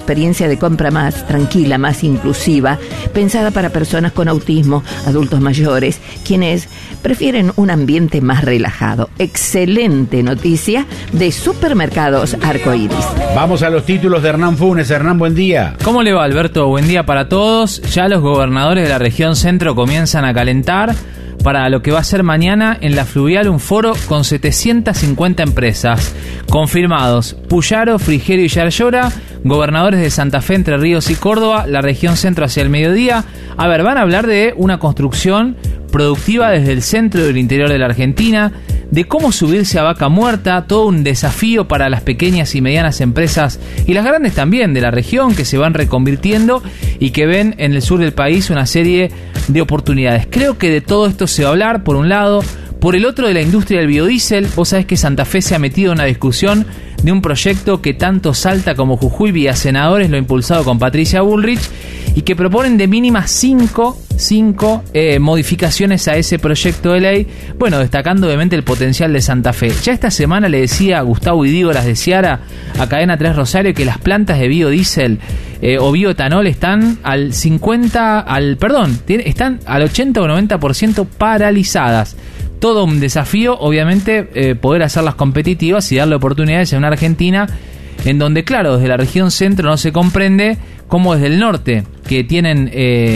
experiencia de compra más tranquila, más inclusiva, pensada para personas con autismo, adultos mayores, quienes prefieren un ambiente más relajado. Excelente noticia de Supermercados Arcoíris. Vamos a los títulos de Hernán Funes. Hernán, buen día. ¿Cómo le va, Alberto? Buen día para todos. Ya los gobernadores de la región centro comienzan a calentar para lo que va a ser mañana en la Fluvial, un foro con 750 empresas. Confirmados: Puyaro, Frigerio y Yarlora, gobernadores de Santa Fe, Entre Ríos y Córdoba, la región centro hacia el mediodía. A ver, van a hablar de una construcción productiva desde el centro y el interior de la Argentina, de cómo subirse a vaca muerta, todo un desafío para las pequeñas y medianas empresas y las grandes también de la región, que se van reconvirtiendo y que ven en el sur del país una serie de oportunidades. Creo que de todo esto se va a hablar, por un lado. Por el otro, de la industria del biodiesel. Vos sabés que Santa Fe se ha metido en una discusión de un proyecto que tanto Salta como Jujuy vía senadores lo ha impulsado con Patricia Bullrich y que proponen de mínima 5 modificaciones a ese proyecto de ley, bueno, destacando obviamente el potencial de Santa Fe. Ya esta semana le decía a Gustavo Idígoras de Ciara a Cadena 3 Rosario que las plantas de biodiesel o bioetanol están están al 80 o 90% paralizadas. Todo un desafío, obviamente, poder hacerlas competitivas y darle oportunidades en una Argentina en donde, claro, desde la región centro no se comprende cómo desde el norte, que tienen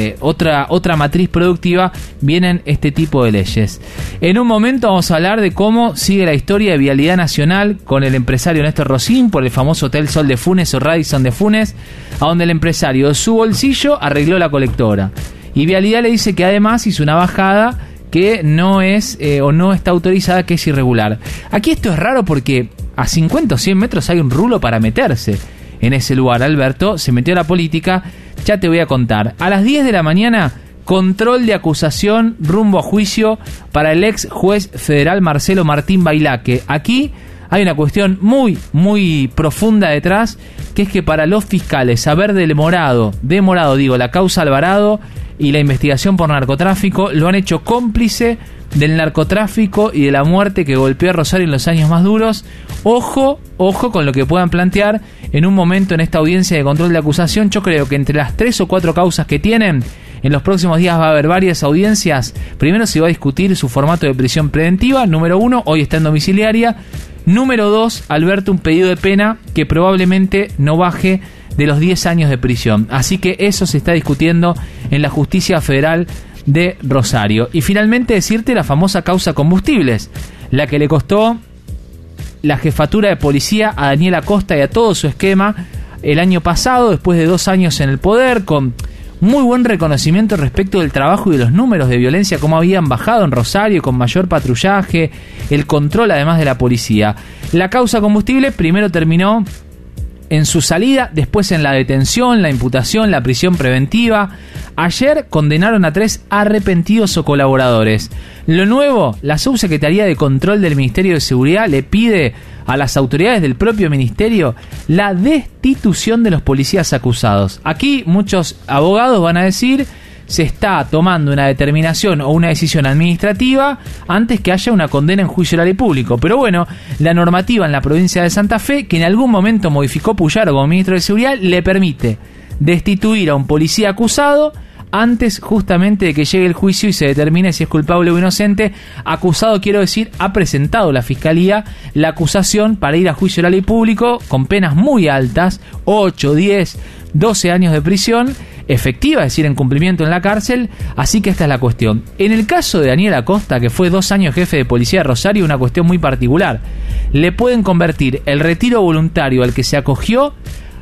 otra matriz productiva, vienen este tipo de leyes. En un momento vamos a hablar de cómo sigue la historia de Vialidad Nacional con el empresario Néstor Rosín por el famoso Hotel Sol de Funes o Radisson de Funes, a donde el empresario de su bolsillo arregló la colectora. Y Vialidad le dice que además hizo una bajada que no es o no está autorizada, que es irregular. Aquí esto es raro porque a 50 o 100 metros hay un rulo para meterse en ese lugar. Alberto se metió a la política, ya te voy a contar. A las 10 de la mañana, control de acusación rumbo a juicio para el ex juez federal Marcelo Martín Bailaque. Aquí hay una cuestión muy profunda detrás, que es que para los fiscales haber demorado la causa Alvarado y la investigación por narcotráfico, lo han hecho cómplice del narcotráfico y de la muerte que golpeó a Rosario en los años más duros. Ojo con lo que puedan plantear en un momento en esta audiencia de control de acusación. Yo creo que entre las 3 o 4 causas que tienen, en los próximos días va a haber varias audiencias. Primero se va a discutir su formato de prisión preventiva. Número 1, hoy está en domiciliaria. Número 2, Alberto, un pedido de pena que probablemente no baje de los 10 años de prisión. Así que eso se está discutiendo en la Justicia Federal de Rosario. Y finalmente decirte la famosa causa combustibles, la que le costó la jefatura de policía a Daniel Acosta y a todo su esquema el año pasado, después de 2 años en el poder, con muy buen reconocimiento respecto del trabajo y de los números de violencia, cómo habían bajado en Rosario, con mayor patrullaje, el control además de la policía. La causa combustible primero terminó en su salida, después en la detención, la imputación, la prisión preventiva. Ayer condenaron a 3 arrepentidos o colaboradores. Lo nuevo, la Subsecretaría de Control del Ministerio de Seguridad le pide a las autoridades del propio ministerio la destitución de los policías acusados. Aquí muchos abogados van a decir: se está tomando una determinación o una decisión administrativa antes que haya una condena en juicio oral y público. Pero bueno, la normativa en la provincia de Santa Fe, que en algún momento modificó Puyaro como ministro de Seguridad, le permite destituir a un policía acusado antes justamente de que llegue el juicio y se determine si es culpable o inocente. Acusado, quiero decir, ha presentado la Fiscalía la acusación para ir a juicio oral y público con penas muy altas, 8, 10, 12 años de prisión efectiva, es decir, en cumplimiento en la cárcel. Así que esta es la cuestión. En el caso de Daniel Acosta, que fue 2 años jefe de policía de Rosario, una cuestión muy particular. Le pueden convertir el retiro voluntario al que se acogió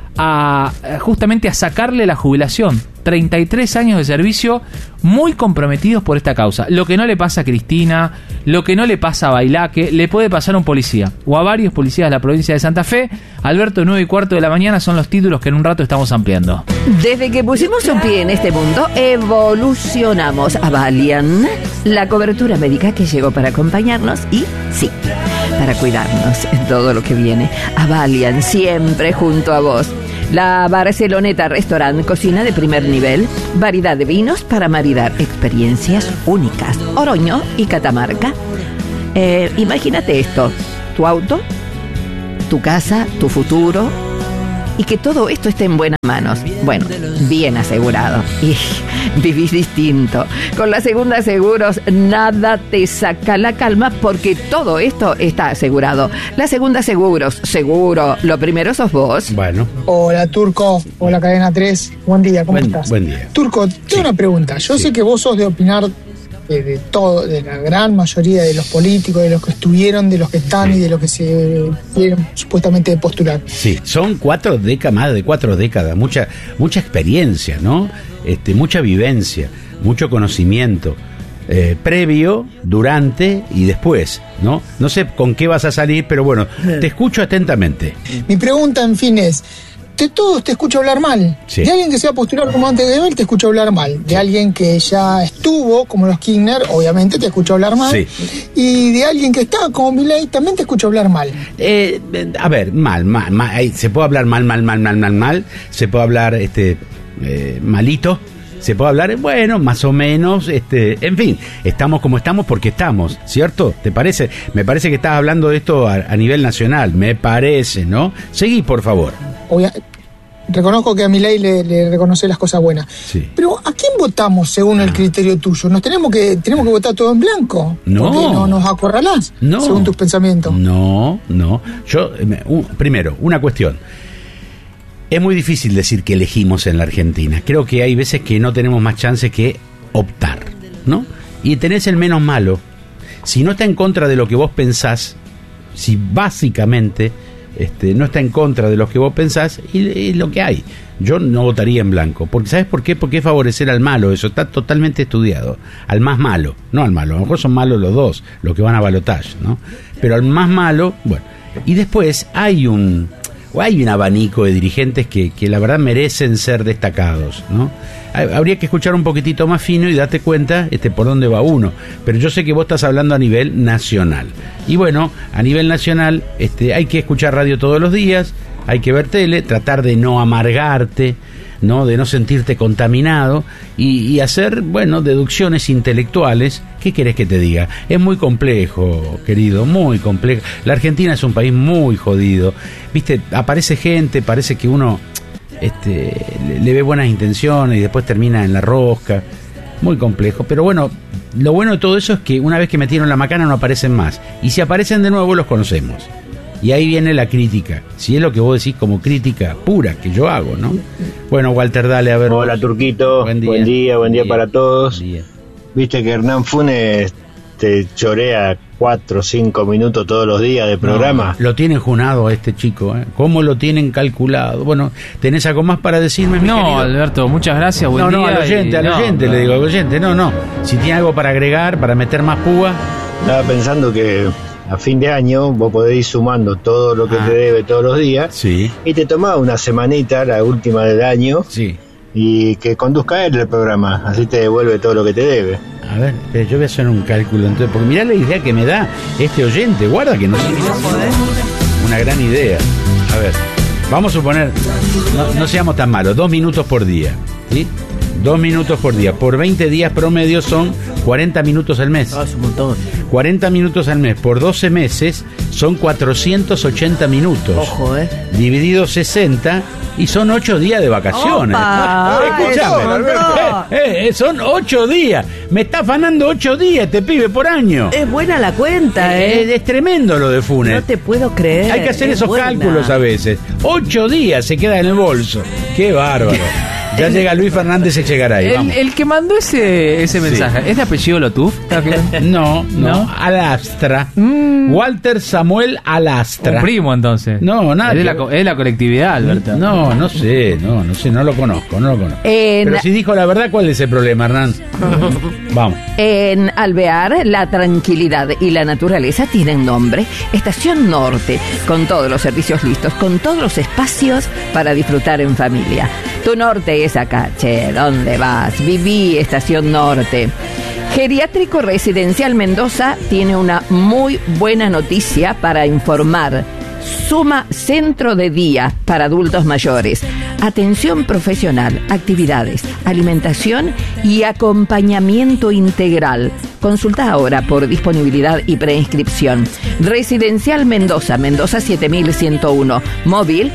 justamente a sacarle la jubilación. 33 años de servicio muy comprometidos por esta causa. Lo que no le pasa a Cristina, lo que no le pasa a Bailaque, le puede pasar a un policía o a varios policías de la provincia de Santa Fe. Alberto, 9:15 de la mañana son los títulos que en un rato estamos ampliando. Desde que pusimos un pie en este mundo, evolucionamos. Avalian, la cobertura médica que llegó para acompañarnos y, sí, para cuidarnos en todo lo que viene. Avalian, siempre junto a vos. La Barceloneta Restaurant, cocina de primer nivel, variedad de vinos para maridar experiencias únicas. Oroño y Catamarca. Imagínate esto: tu auto, tu casa, tu futuro, y que todo esto esté en buenas manos. Bueno, bien asegurado. Y vivís distinto. Con la Segunda Seguros nada te saca la calma porque todo esto está asegurado. La Segunda Seguros, seguro. Lo primero sos vos. Bueno. Hola, Turco. Hola, Cadena 3. Buen día, ¿cómo estás? Buen día. Turco, tengo una pregunta. Yo sé que vos sos de opinar de todo, de la gran mayoría de los políticos, de los que estuvieron, de los que están y de los que se quieren supuestamente postular. Sí, son 4 décadas, más de 4 décadas, mucha experiencia, ¿no? Mucha vivencia, mucho conocimiento, previo, durante y después, ¿no? No sé con qué vas a salir, pero bueno, te escucho atentamente. Mi pregunta, en fin, es: de todos te escucho hablar mal. Sí. De alguien que se va a postular como antes de él, te escucho hablar mal. De alguien que ya estuvo, como los Kirchner, obviamente te escucho hablar mal. Sí. Y de alguien que está, como Milei, también te escucho hablar mal. A ver, mal. Se puede hablar mal. Se puede hablar malito. Se puede hablar, bueno, más o menos, en fin, estamos como estamos porque estamos, ¿cierto? ¿Te parece? Me parece que estás hablando de esto a nivel nacional, me parece, ¿no? Seguí, por favor. Reconozco que a Milei le reconoce las cosas buenas. Sí. Pero ¿a quién votamos según el criterio tuyo? ¿Nos tenemos que votar todo en blanco? No. ¿Porque no nos acorralás? No. Según tus pensamientos. No. Yo, primero, una cuestión. Es muy difícil decir que elegimos en la Argentina. Creo que hay veces que no tenemos más chance que optar, ¿no? Y tenés el menos malo. Si no está en contra de lo que vos pensás, si básicamente no está en contra de lo que vos pensás, y lo que hay. Yo no votaría en blanco. Porque ¿sabes por qué? Porque es favorecer al malo. Eso está totalmente estudiado. Al más malo, no al malo. A lo mejor son malos los dos, los que van a balotaje, ¿no? Pero al más malo, bueno. Y después hay un abanico de dirigentes que la verdad merecen ser destacados, ¿no? Habría que escuchar un poquitito más fino y darte cuenta por dónde va uno. Pero yo sé que vos estás hablando a nivel nacional. Y bueno, a nivel nacional hay que escuchar radio todos los días, hay que ver tele, tratar de no amargarte, ¿no? De no sentirte contaminado y hacer, bueno, deducciones intelectuales. ¿Qué querés que te diga? Es muy complejo, querido, muy complejo. La Argentina es un país muy jodido. Viste, aparece gente, parece que uno le ve buenas intenciones y después termina en la rosca. Muy complejo, pero bueno, lo bueno de todo eso es que una vez que metieron la macana no aparecen más. Y si aparecen de nuevo los conocemos. Y ahí viene la crítica. Si es lo que vos decís como crítica pura que yo hago, ¿no? Bueno, Walter, dale, a ver. Hola, Turquito. Buen día para todos. Buen día. Viste que Hernán Funes te chorea 4 o 5 minutos todos los días de programa. No, lo tienen junado a este chico, ¿eh? ¿Cómo lo tienen calculado? Bueno, ¿tenés algo más para decirme, mi querido? Alberto, muchas gracias, buen día. No, al oyente, le digo, al oyente, no. Si tiene algo para agregar, para meter más púa. Estaba pensando que a fin de año vos podés ir sumando todo lo que te debe todos los días. Sí. Y te tomás una semanita, la última del año. Sí. Y que conduzca él el programa, así te devuelve todo lo que te debe. A ver, yo voy a hacer un cálculo entonces, porque mirá la idea que me da este oyente, guarda que no sé. Una gran idea. A ver, vamos a suponer, no seamos tan malos, 2 minutos por día, ¿sí? 2 minutos por día, por 20 días promedio son 40 minutos al mes. Es un montón. 40 minutos al mes por 12 meses son 480 minutos. Ojo, Dividido 60 y son 8 días de vacaciones. Escuchame, son 8 días. Me está afanando 8 días este pibe por año. Es buena la cuenta, Es tremendo lo de Funes. No te puedo creer. Hay que hacer esos cálculos a veces. 8 días se queda en el bolso. Qué bárbaro. Ya llega Luis Fernández Echegaray. El que mandó ese mensaje, ¿es de apellido Lotuf? No. Alastra. Walter Samuel Alastra. Un primo, entonces. No, nada. Es la colectividad, Alberto. No sé, no lo conozco. Pero si dijo la verdad, ¿cuál es el problema, Hernán? Vamos. En Alvear, la tranquilidad y la naturaleza tienen nombre. Estación Norte, con todos los servicios listos, con todos los espacios para disfrutar en familia. Tu norte es acá, che, ¿dónde vas? Viví Estación Norte. Geriátrico Residencial Mendoza tiene una muy buena noticia para informar. Suma centro de día para adultos mayores. atención profesional, actividades, alimentación y acompañamiento integral. Consulta ahora por disponibilidad y preinscripción. Residencial Mendoza, Mendoza 7101, móvil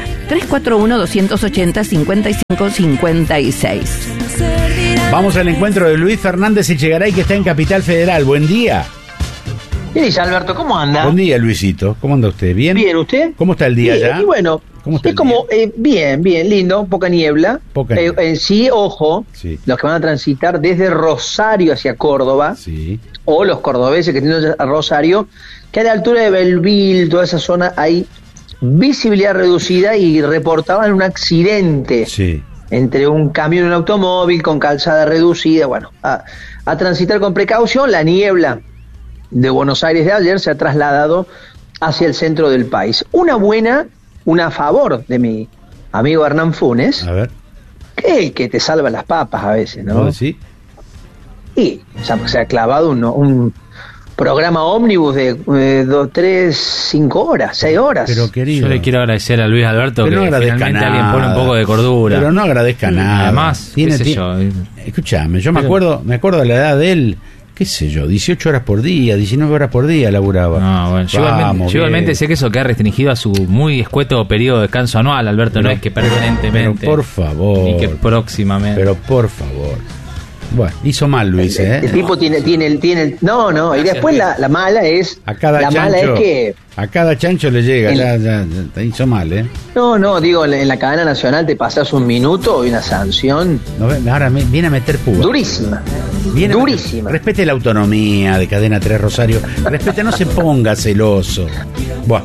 341-280-5556. Vamos al encuentro de Luis Fernández Echegaray, que está en Capital Federal. Buen día. ¿Qué dice, Alberto? ¿Cómo anda? Buen día, Luisito. ¿Cómo anda usted? ¿Bien? Bien, ¿usted? ¿Cómo está el día bien, ya? Y bueno, ¿Cómo está es el como, día? bien, lindo, poca niebla. Poca niebla. Sí, ojo, Sí. los que van a transitar desde Rosario hacia Córdoba, Sí. o los cordobeses que tienen a Rosario, que a la altura de Belville, toda esa zona, hay visibilidad reducida y reportaban un accidente. Sí. Entre un camión y un automóvil con calzada reducida. Bueno, a transitar con precaución. La niebla de Buenos Aires de ayer se ha trasladado hacia el centro del país. Una a favor de mi amigo Hernán Funes, A ver. que es el que te salva las papas a veces, ¿no? ¿Vos decís? Y se ha clavado un programa ómnibus de 2, 3, 5 horas, 6 horas. Pero querido. Yo le quiero agradecer a Luis Alberto Pero que no agradezca finalmente nada. alguien pone un poco de cordura. Pero no agradezca nada. Además, qué sé yo. Escúchame, yo me Pero- acuerdo de la edad de él, qué sé yo, 18 horas por día, 19 horas por día laburaba. No, bueno, yo igualmente sé que eso queda restringido a su muy escueto periodo de descanso anual, Alberto, Pero- no es que permanentemente. Pero por favor. Ni que próximamente. Pero por favor. Bueno, hizo mal Luis, El tipo tiene no, y Gracias, después Luis. la mala es A cada la mala chancho, es que a cada chancho le llega, El- ya, hizo mal, ¿eh? no, digo, en la cadena nacional te pasas un minuto y una sanción No, ahora viene a meter púa. durísima. Viene a Durísima. meter- respete la autonomía de Cadena 3 Rosario. Respete, no se ponga celoso. Buah.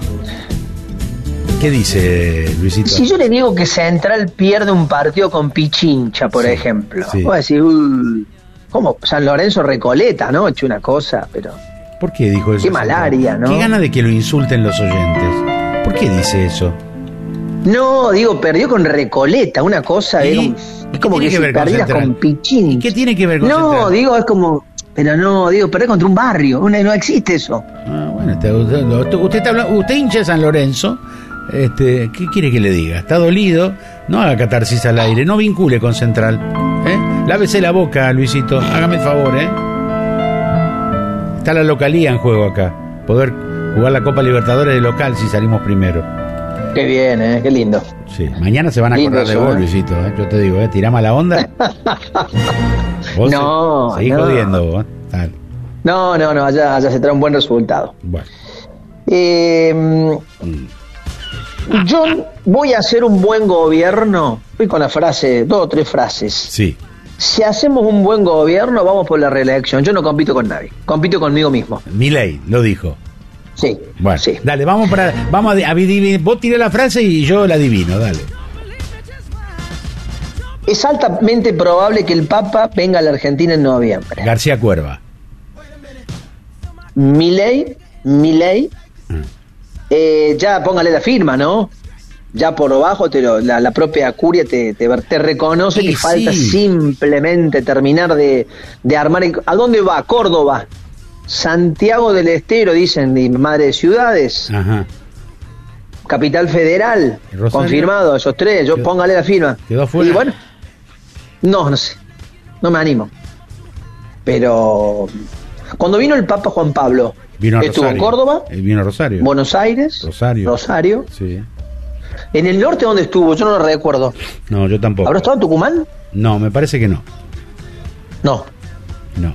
¿Qué dice Luisito? Si yo le digo que Central pierde un partido con Pichincha, por Sí, ejemplo, sí. voy a decir, ¿cómo? San Lorenzo Recoleta, ¿no? Hecho una cosa, pero ¿Por qué dijo eso? Qué malaria, ¿no? Qué gana de que lo insulten los oyentes. ¿Por qué dice eso? no, digo, perdió con Recoleta, una cosa, ¿Y? era ¿Y qué como tiene que que si ver con perdieras Central? con Pichincha. ¿Y qué tiene que ver con No, Central? digo, es como, pero no, digo, perder contra un barrio, no existe eso. Ah, bueno, usted hincha de San Lorenzo. ¿Qué quiere que le diga? Está dolido, no haga catarsis al aire, no vincule con Central. Lávese la boca, Luisito, hágame el favor, Está la localía en juego acá. Poder jugar la Copa Libertadores de local si salimos primero. Qué bien, qué lindo. Sí, mañana se van a Lindo acordar de eso, vos, ¿eh? Luisito, yo te digo, tirá mala onda. Vos No, seguís no. jodiendo vos. Dale. No, allá se trae un buen resultado. Bueno. Yo voy a hacer un buen gobierno. Voy con la frase, 2 o 3 frases. Sí. Si hacemos un buen gobierno, vamos por la reelección. Yo no compito con nadie, compito conmigo mismo. Milei lo dijo. Sí, Bueno, sí. dale, vamos a adivinar. Vos tiré la frase y yo la adivino, dale. Es altamente probable que el Papa venga a la Argentina en noviembre. García Cuerva. Milei, Ah. ya póngale la firma, ¿no? Ya por abajo la propia curia te reconoce Y que falta sí. simplemente terminar de armar. ¿A dónde va? Córdoba. Santiago del Estero, dicen, de Madre de Ciudades. Ajá. Capital Federal. ¿Rosario? Confirmado, esos 3. Yo Quedó- póngale la firma. ¿Quedó afuera? Y bueno, no sé. No me animo. Pero cuando vino el Papa Juan Pablo, Vino a estuvo en Rosario. Córdoba, Vino a Rosario. Buenos Aires, Rosario. Sí. En el norte, ¿dónde estuvo? Yo no lo recuerdo. No, yo tampoco. ¿Habrá estado en Tucumán? No, me parece que no. No. No.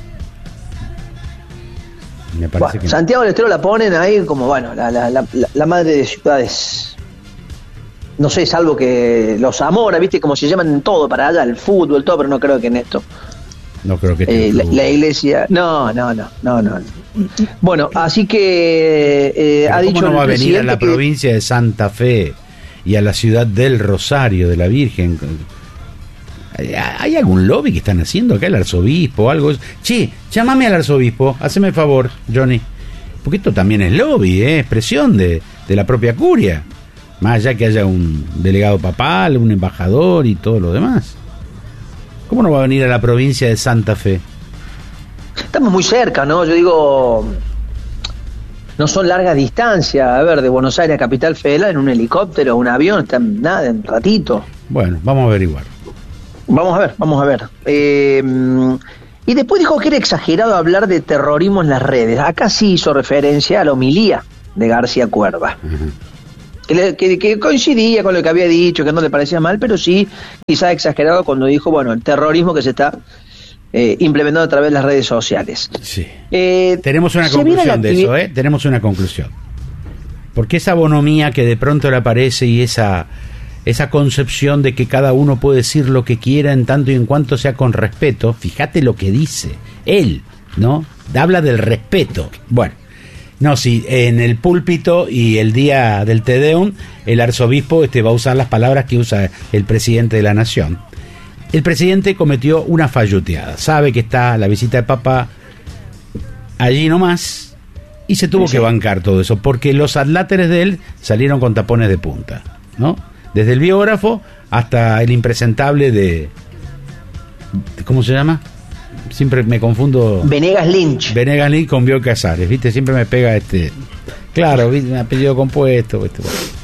Me parece Bueno, que no. Santiago del Estero la ponen ahí como, bueno, la madre de ciudades. No sé, salvo que los Zamora, ¿viste? Como se llaman todo para allá, el fútbol, todo, pero no creo que en esto. No creo que esté en La fútbol. iglesia. No. Bueno, así que Pero ha ¿cómo dicho no va a el venir a presidente la que- provincia de Santa Fe y a la ciudad del Rosario de la Virgen? ¿Hay algún lobby que están haciendo acá, el arzobispo o algo? Che, llámame al arzobispo, haceme el favor, Johnny. Porque esto también es lobby, es presión de la propia curia. Más allá que haya un delegado papal, un embajador y todo lo demás. ¿Cómo no va a venir a la provincia de Santa Fe? Estamos muy cerca, ¿no? Yo digo, no son largas distancias, a ver, de Buenos Aires a Capital Federal en un helicóptero, un avión, están nada, en un ratito. Bueno, vamos a averiguar. Vamos a ver. Y después dijo que era exagerado hablar de terrorismo en las redes. Acá sí hizo referencia a la homilía de García Cuerva. Que coincidía con lo que había dicho, que no le parecía mal, pero sí quizás exagerado cuando dijo, bueno, el terrorismo que se está implementando a través de las redes sociales. Sí. Tenemos una conclusión de eso, tenemos una conclusión. Porque esa bonomía que de pronto le aparece y esa concepción de que cada uno puede decir lo que quiera en tanto y en cuanto sea con respeto, fíjate lo que dice él, ¿no? Habla del respeto. Bueno, no, si en el púlpito y el día del Te Deum, el arzobispo va a usar las palabras que usa el presidente de la nación. El presidente cometió una falluteada, sabe que está la visita del Papa allí nomás y se tuvo que bancar todo eso, porque los adláteres de él salieron con tapones de punta, ¿no? Desde el biógrafo hasta el impresentable de... ¿Cómo se llama? Siempre me confundo. Venegas Lynch con Bioy Casares, ¿viste? Siempre me pega Claro, ¿viste? Un apellido compuesto, ¿viste?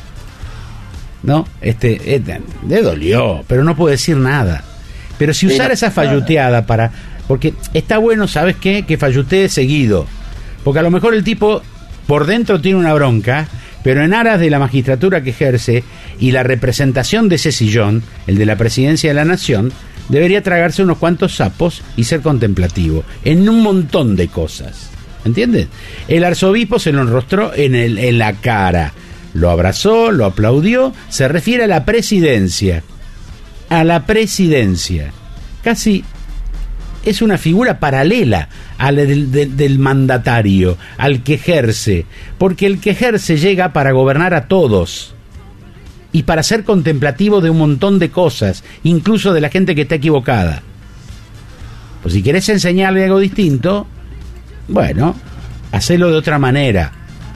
¿No? Le dolió, pero no puedo decir nada. Pero si usara esa falluteada porque está bueno, ¿sabes qué? Que fallutee seguido. Porque a lo mejor el tipo por dentro tiene una bronca, pero en aras de la magistratura que ejerce y la representación de ese sillón, el de la presidencia de la nación, debería tragarse unos cuantos sapos y ser contemplativo en un montón de cosas. ¿Entiendes? El arzobispo se lo enrostró en la cara, lo abrazó, lo aplaudió, se refiere a la presidencia. A la presidencia. Casi es una figura paralela a la del mandatario, al que ejerce, porque el que ejerce llega para gobernar a todos y para ser contemplativo de un montón de cosas, incluso de la gente que está equivocada. Pues si querés enseñarle algo distinto, bueno, hacelo de otra manera,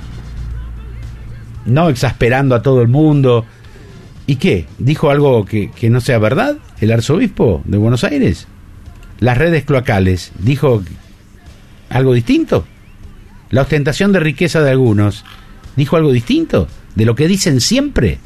no exasperando a todo el mundo. ¿Y qué? ¿Dijo algo que no sea verdad el arzobispo de Buenos Aires? Las redes cloacales, ¿dijo algo distinto? La ostentación de riqueza de algunos, ¿dijo algo distinto de lo que dicen siempre?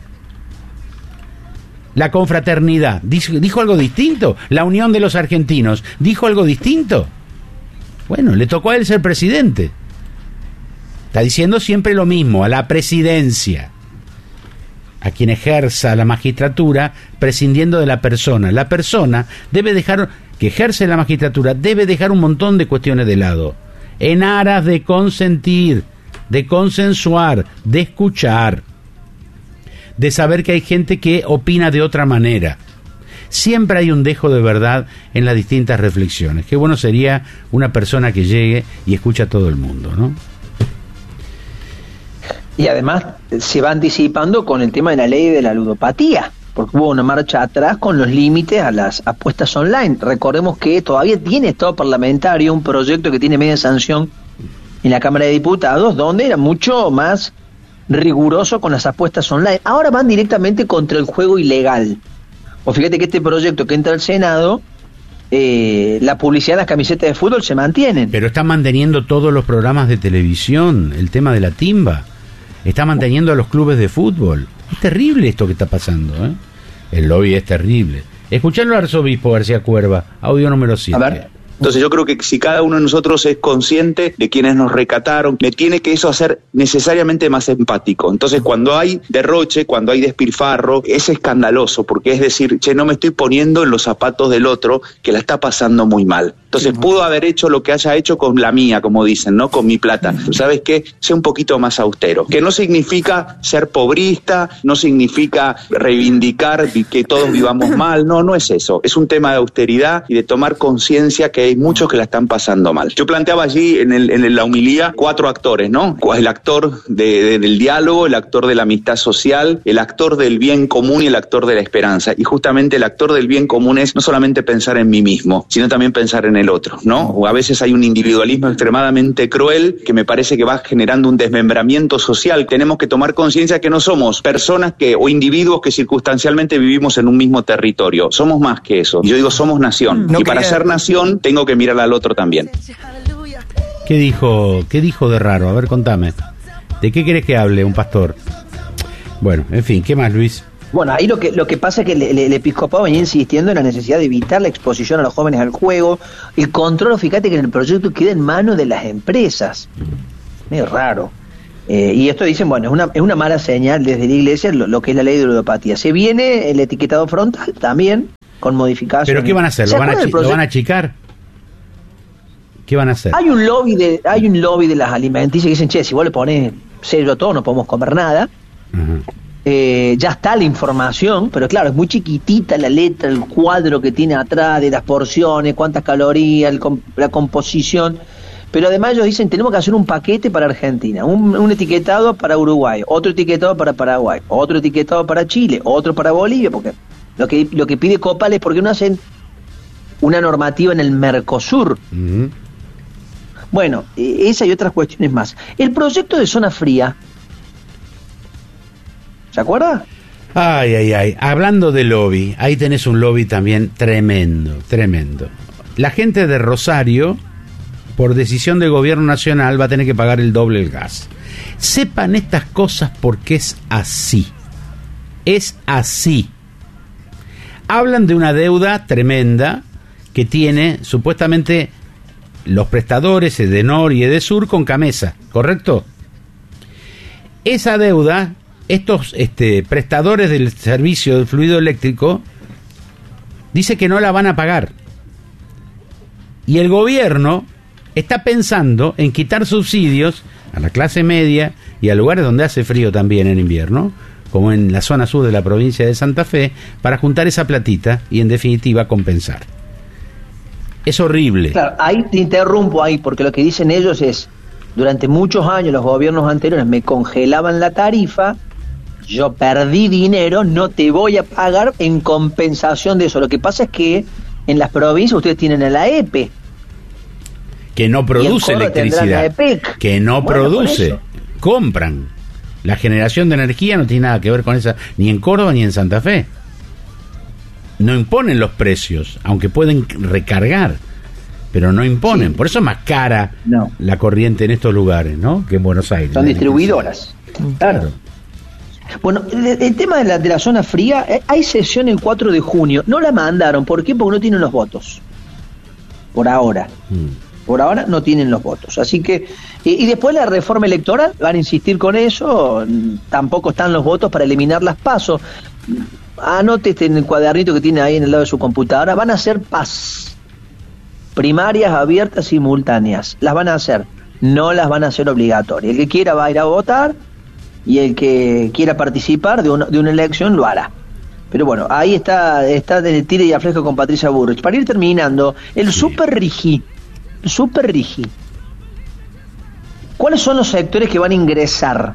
La confraternidad, ¿dijo algo distinto? La unión de los argentinos, ¿dijo algo distinto? Bueno, le tocó a él ser presidente. Está diciendo siempre lo mismo, a la presidencia, a quien ejerza la magistratura, prescindiendo de la persona. La persona debe dejar, que ejerce la magistratura, debe dejar un montón de cuestiones de lado, en aras de consentir, de consensuar, de escuchar, de saber que hay gente que opina de otra manera. Siempre hay un dejo de verdad en las distintas reflexiones. Qué bueno sería una persona que llegue y escuche a todo el mundo, ¿no? Y además se va anticipando con el tema de la ley de la ludopatía, porque hubo una marcha atrás con los límites a las apuestas online. Recordemos que todavía tiene Estado Parlamentario un proyecto que tiene media sanción en la Cámara de Diputados, donde era mucho más riguroso con las apuestas online. Ahora van directamente contra el juego ilegal. O fíjate que este proyecto que entra al Senado, la publicidad de las camisetas de fútbol se mantienen. Pero están manteniendo todos los programas de televisión, el tema de la timba. Está manteniendo a los clubes de fútbol. Es terrible esto que está pasando, ¿eh? El lobby es terrible. Escuchalo al arzobispo García Cuerva, audio número 7. A ver. Entonces yo creo que si cada uno de nosotros es consciente de quienes nos recataron, me tiene que eso hacer necesariamente más empático. Entonces cuando hay derroche, cuando hay despilfarro, es escandaloso, porque es decir, no me estoy poniendo en los zapatos del otro que la está pasando muy mal. Entonces pudo haber hecho lo que haya hecho con la mía, como dicen, ¿no? Con mi plata. ¿Sabes qué? Sé un poquito más austero. Que no significa ser pobrista, no significa reivindicar que todos vivamos mal, no es eso. Es un tema de austeridad y de tomar conciencia que hay muchos que la están pasando mal. Yo planteaba allí en la homilía 4 actores, ¿no? El actor del diálogo, el actor de la amistad social, el actor del bien común y el actor de la esperanza. Y justamente el actor del bien común es no solamente pensar en mí mismo, sino también pensar en el otro, ¿no? O a veces hay un individualismo extremadamente cruel que me parece que va generando un desmembramiento social. Tenemos que tomar conciencia que no somos personas o individuos que circunstancialmente vivimos en un mismo territorio. Somos más que eso. Y yo digo, somos nación. Y para ser nación tengo que mirar al otro también. ¿Qué dijo de raro? A ver, contame. ¿De qué querés que hable un pastor? Bueno, en fin, ¿qué más, Luis? Bueno, ahí lo que pasa es que el episcopado venía insistiendo en la necesidad de evitar la exposición a los jóvenes al juego, el control, fíjate que en el proyecto queda en manos de las empresas. Es raro. Y esto dicen, bueno, es una mala señal desde la iglesia lo que es la ley de ludopatía. Se viene el etiquetado frontal también, con modificaciones. ¿Pero qué van a hacer? ¿Lo van a achicar? ¿Qué van a hacer? Hay un lobby de las alimenticias que dicen, che, si vos le pones sello a todo no podemos comer nada. Ya está la información, pero claro, es muy chiquitita la letra, el cuadro que tiene atrás de las porciones, cuántas calorías, la composición. Pero además ellos dicen, tenemos que hacer un paquete para Argentina, un etiquetado para Uruguay, otro etiquetado para Paraguay, otro etiquetado para Chile, otro para Bolivia, porque lo que pide Copal es porque no hacen una normativa en el Mercosur. Bueno, esa y otras cuestiones más. El proyecto de zona fría, ¿se acuerda? Ay. Hablando de lobby, ahí tenés un lobby también tremendo. La gente de Rosario, por decisión del gobierno nacional, va a tener que pagar el doble el gas. Sepan estas cosas porque es así. Es así. Hablan de una deuda tremenda que tiene supuestamente los prestadores Edenor y Edesur con Camesa, ¿correcto? Esa deuda, estos prestadores del servicio del fluido eléctrico dice que no la van a pagar. Y el gobierno está pensando en quitar subsidios a la clase media y a lugares donde hace frío también en invierno, como en la zona sur de la provincia de Santa Fe, para juntar esa platita y en definitiva compensar. Es horrible. Claro, ahí te interrumpo porque lo que dicen ellos es, durante muchos años los gobiernos anteriores me congelaban la tarifa, yo perdí dinero, no te voy a pagar en compensación de eso. Lo que pasa es que en las provincias ustedes tienen a la EPE, que no produce electricidad, que no produce, compran. La generación de energía no tiene nada que ver con esa, ni en Córdoba ni en Santa Fe. No imponen los precios, aunque pueden recargar, pero no imponen. Sí. Por eso es más cara la corriente en estos lugares, ¿no? Que en Buenos Aires. Son distribuidoras. Claro. Bueno, el tema de la zona fría, hay sesión el 4 de junio. No la mandaron, ¿por qué? Porque no tienen los votos. Por ahora. Por ahora no tienen los votos. Así que, y después la reforma electoral, van a insistir con eso, tampoco están los votos para eliminar las PASO. Anote en el cuadernito que tiene ahí en el lado de su computadora, van a hacer PAS, primarias abiertas simultáneas. Las van a hacer, no las van a hacer obligatorias. El que quiera va a ir a votar y el que quiera participar de una elección lo hará. Pero bueno, ahí está el tire y aflejo con Patricia Burrich. Para ir terminando, el Super Rigi. ¿Cuáles son los sectores que van a ingresar?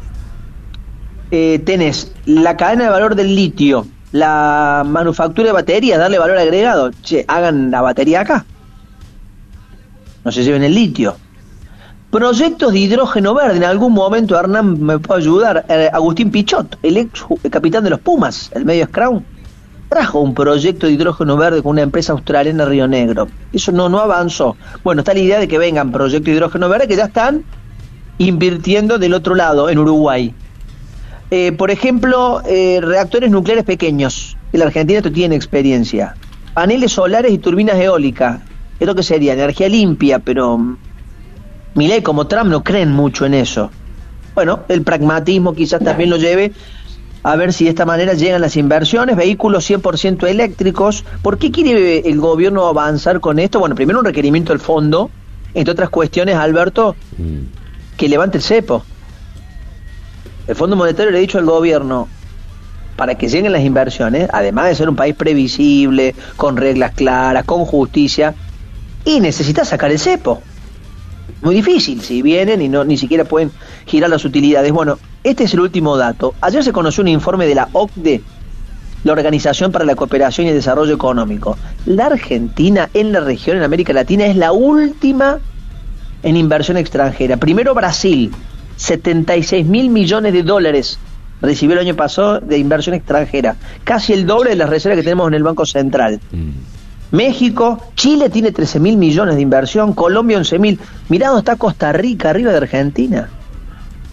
Tenés la cadena de valor del litio, la manufactura de baterías, darle valor agregado. Che, hagan la batería acá. No se lleven el litio. Proyectos de hidrógeno verde. En algún momento, Hernán me puede ayudar. Agustín Pichot, el capitán de los Pumas, el medio Scrum, trajo un proyecto de hidrógeno verde con una empresa australiana, Río Negro. Eso no avanzó. Bueno, está la idea de que vengan proyectos de hidrógeno verde que ya están invirtiendo del otro lado, en Uruguay. Por ejemplo, reactores nucleares pequeños. En la Argentina esto tiene experiencia. Paneles solares y turbinas eólicas. Esto que sería energía limpia, pero Milei como Trump no creen mucho en eso. Bueno, el pragmatismo quizás también lo lleve a ver si de esta manera llegan las inversiones. Vehículos 100% eléctricos. ¿Por qué quiere el gobierno avanzar con esto? Bueno, primero un requerimiento del fondo, entre otras cuestiones, Alberto, que levante el cepo. El Fondo Monetario le ha dicho al gobierno, para que lleguen las inversiones, además de ser un país previsible, con reglas claras, con justicia, y necesita sacar el cepo. Muy difícil, si vienen y ni siquiera pueden girar las utilidades. Bueno, este es el último dato. Ayer se conoció un informe de la OCDE, la Organización para la Cooperación y el Desarrollo Económico. La Argentina en la región, en América Latina, es la última en inversión extranjera. Primero Brasil, 76.000 millones de dólares recibió el año pasado de inversión extranjera, casi el doble de las reservas que tenemos en el Banco Central. México, Chile tiene 13.000 millones de inversión, Colombia 11.000. Mirá dónde está Costa Rica, arriba de Argentina.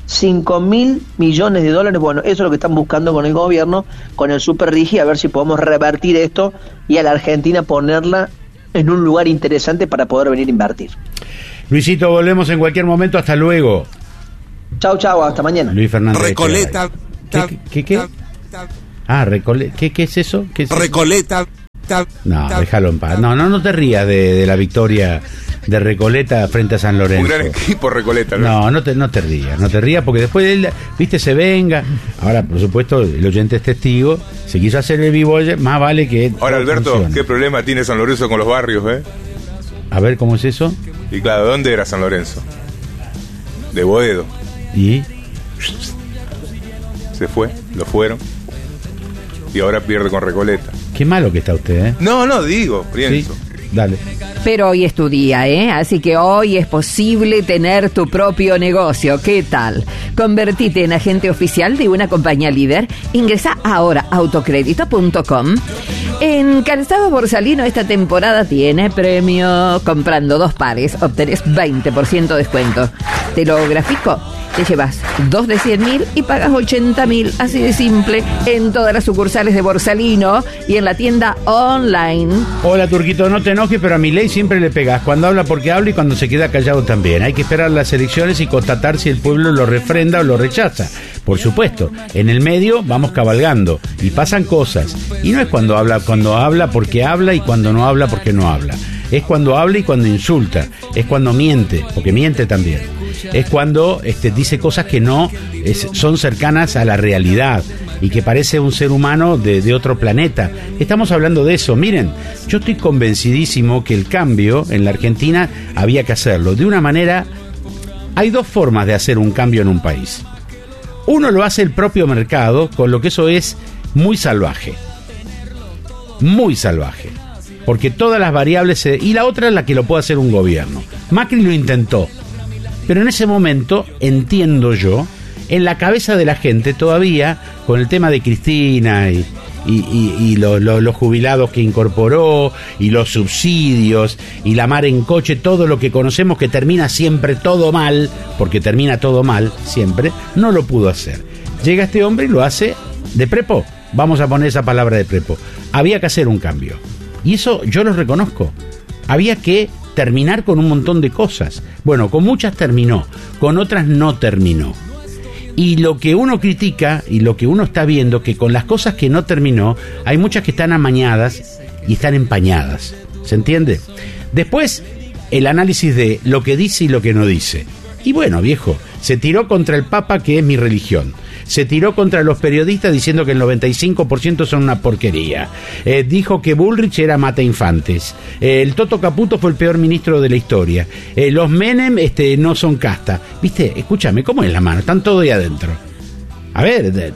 5.000 millones de dólares. Bueno, eso es lo que están buscando con el gobierno, con el Super Rigi, a ver si podemos revertir esto y a la Argentina ponerla en un lugar interesante para poder venir a invertir. Luisito, volvemos en cualquier momento. Hasta luego. Chau, hasta mañana. Luis Fernández. Recoleta. ¿Qué? Ah, Recoleta. ¿Qué es eso? ¿Qué es? Recoleta. No, déjalo en paz. No te rías de la victoria de Recoleta frente a San Lorenzo. Un gran equipo Recoleta, ¿no? No te rías, porque después de él, viste, se venga. Ahora, por supuesto, el oyente es testigo. Se quiso hacer el vivo, más vale que... Ahora, Alberto, funcione. ¿Qué problema tiene San Lorenzo con los barrios, A ver, ¿cómo es eso? Y claro, ¿dónde era San Lorenzo? De Boedo. ¿Y? Se fue, lo fueron. Y ahora pierde con Recoleta. Qué malo que está usted, No, digo, pienso. ¿Sí? Dale. Pero hoy es tu día, Así que hoy es posible tener tu propio negocio. ¿Qué tal? Convertite en agente oficial de una compañía líder. Ingresa ahora a autocrédito.com. En Calzado Borsalino esta temporada tiene premio. Comprando 2 pares obtenés 20% descuento. Te lo grafico. Te llevas 2 de 100.000 y pagas 80.000, así de simple, en todas las sucursales de Borsalino y en la tienda online. Hola, Turquito, no te enojes, pero a Milei siempre le pegás. Cuando habla porque habla y cuando se queda callado también. Hay que esperar las elecciones y constatar si el pueblo lo refrenda o lo rechaza. Por supuesto, en el medio vamos cabalgando y pasan cosas. Y no es cuando habla porque habla y cuando no habla porque no habla. Es cuando habla y cuando insulta. Es cuando miente, porque miente también. Es cuando dice cosas que no son cercanas a la realidad y que parece un ser humano de otro planeta. Estamos hablando de eso. Miren, yo estoy convencidísimo que el cambio en la Argentina había que hacerlo. De una manera, hay 2 formas de hacer un cambio en un país. Uno lo hace el propio mercado, con lo que eso es muy salvaje. Muy salvaje. Porque todas las variables... Y la otra es la que lo puede hacer un gobierno. Macri lo intentó. Pero en ese momento, entiendo yo, en la cabeza de la gente todavía, con el tema de Cristina y los jubilados que incorporó, y los subsidios, y la mar en coche, todo lo que conocemos que termina siempre todo mal, porque termina todo mal siempre, no lo pudo hacer. Llega este hombre y lo hace de prepo. Vamos a poner esa palabra de prepo. Había que hacer un cambio. Y eso yo lo reconozco. Había que terminar con un montón de cosas. Bueno, con muchas terminó, con otras no terminó. Y lo que uno critica y lo que uno está viendo, que con las cosas que no terminó, hay muchas que están amañadas y están empañadas. ¿Se entiende? Después, el análisis de lo que dice y lo que no dice. Y bueno, viejo, se tiró contra el Papa, que es mi religión. Se tiró contra los periodistas diciendo que el 95% son una porquería. Dijo que Bullrich era mata infantes. El Toto Caputo fue el peor ministro de la historia. Los Menem no son casta. ¿Viste? Escúchame, ¿cómo es la mano? Están todos ahí adentro. A ver,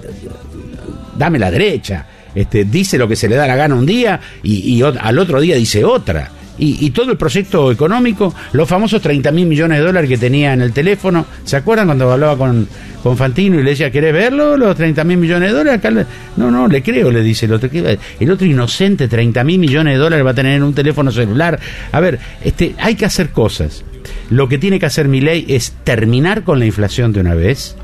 dame la derecha. Dice lo que se le da la gana un día y al otro día dice otra. Y todo el proyecto económico, los famosos 30.000 millones de dólares que tenía en el teléfono. ¿Se acuerdan cuando hablaba con Fantino y le decía, ¿querés verlo? Los 30.000 millones de dólares. Acá no, le creo, le dice el otro. El otro inocente, 30.000 millones de dólares va a tener en un teléfono celular. A ver, hay que hacer cosas. Lo que tiene que hacer Milei es terminar con la inflación de una vez.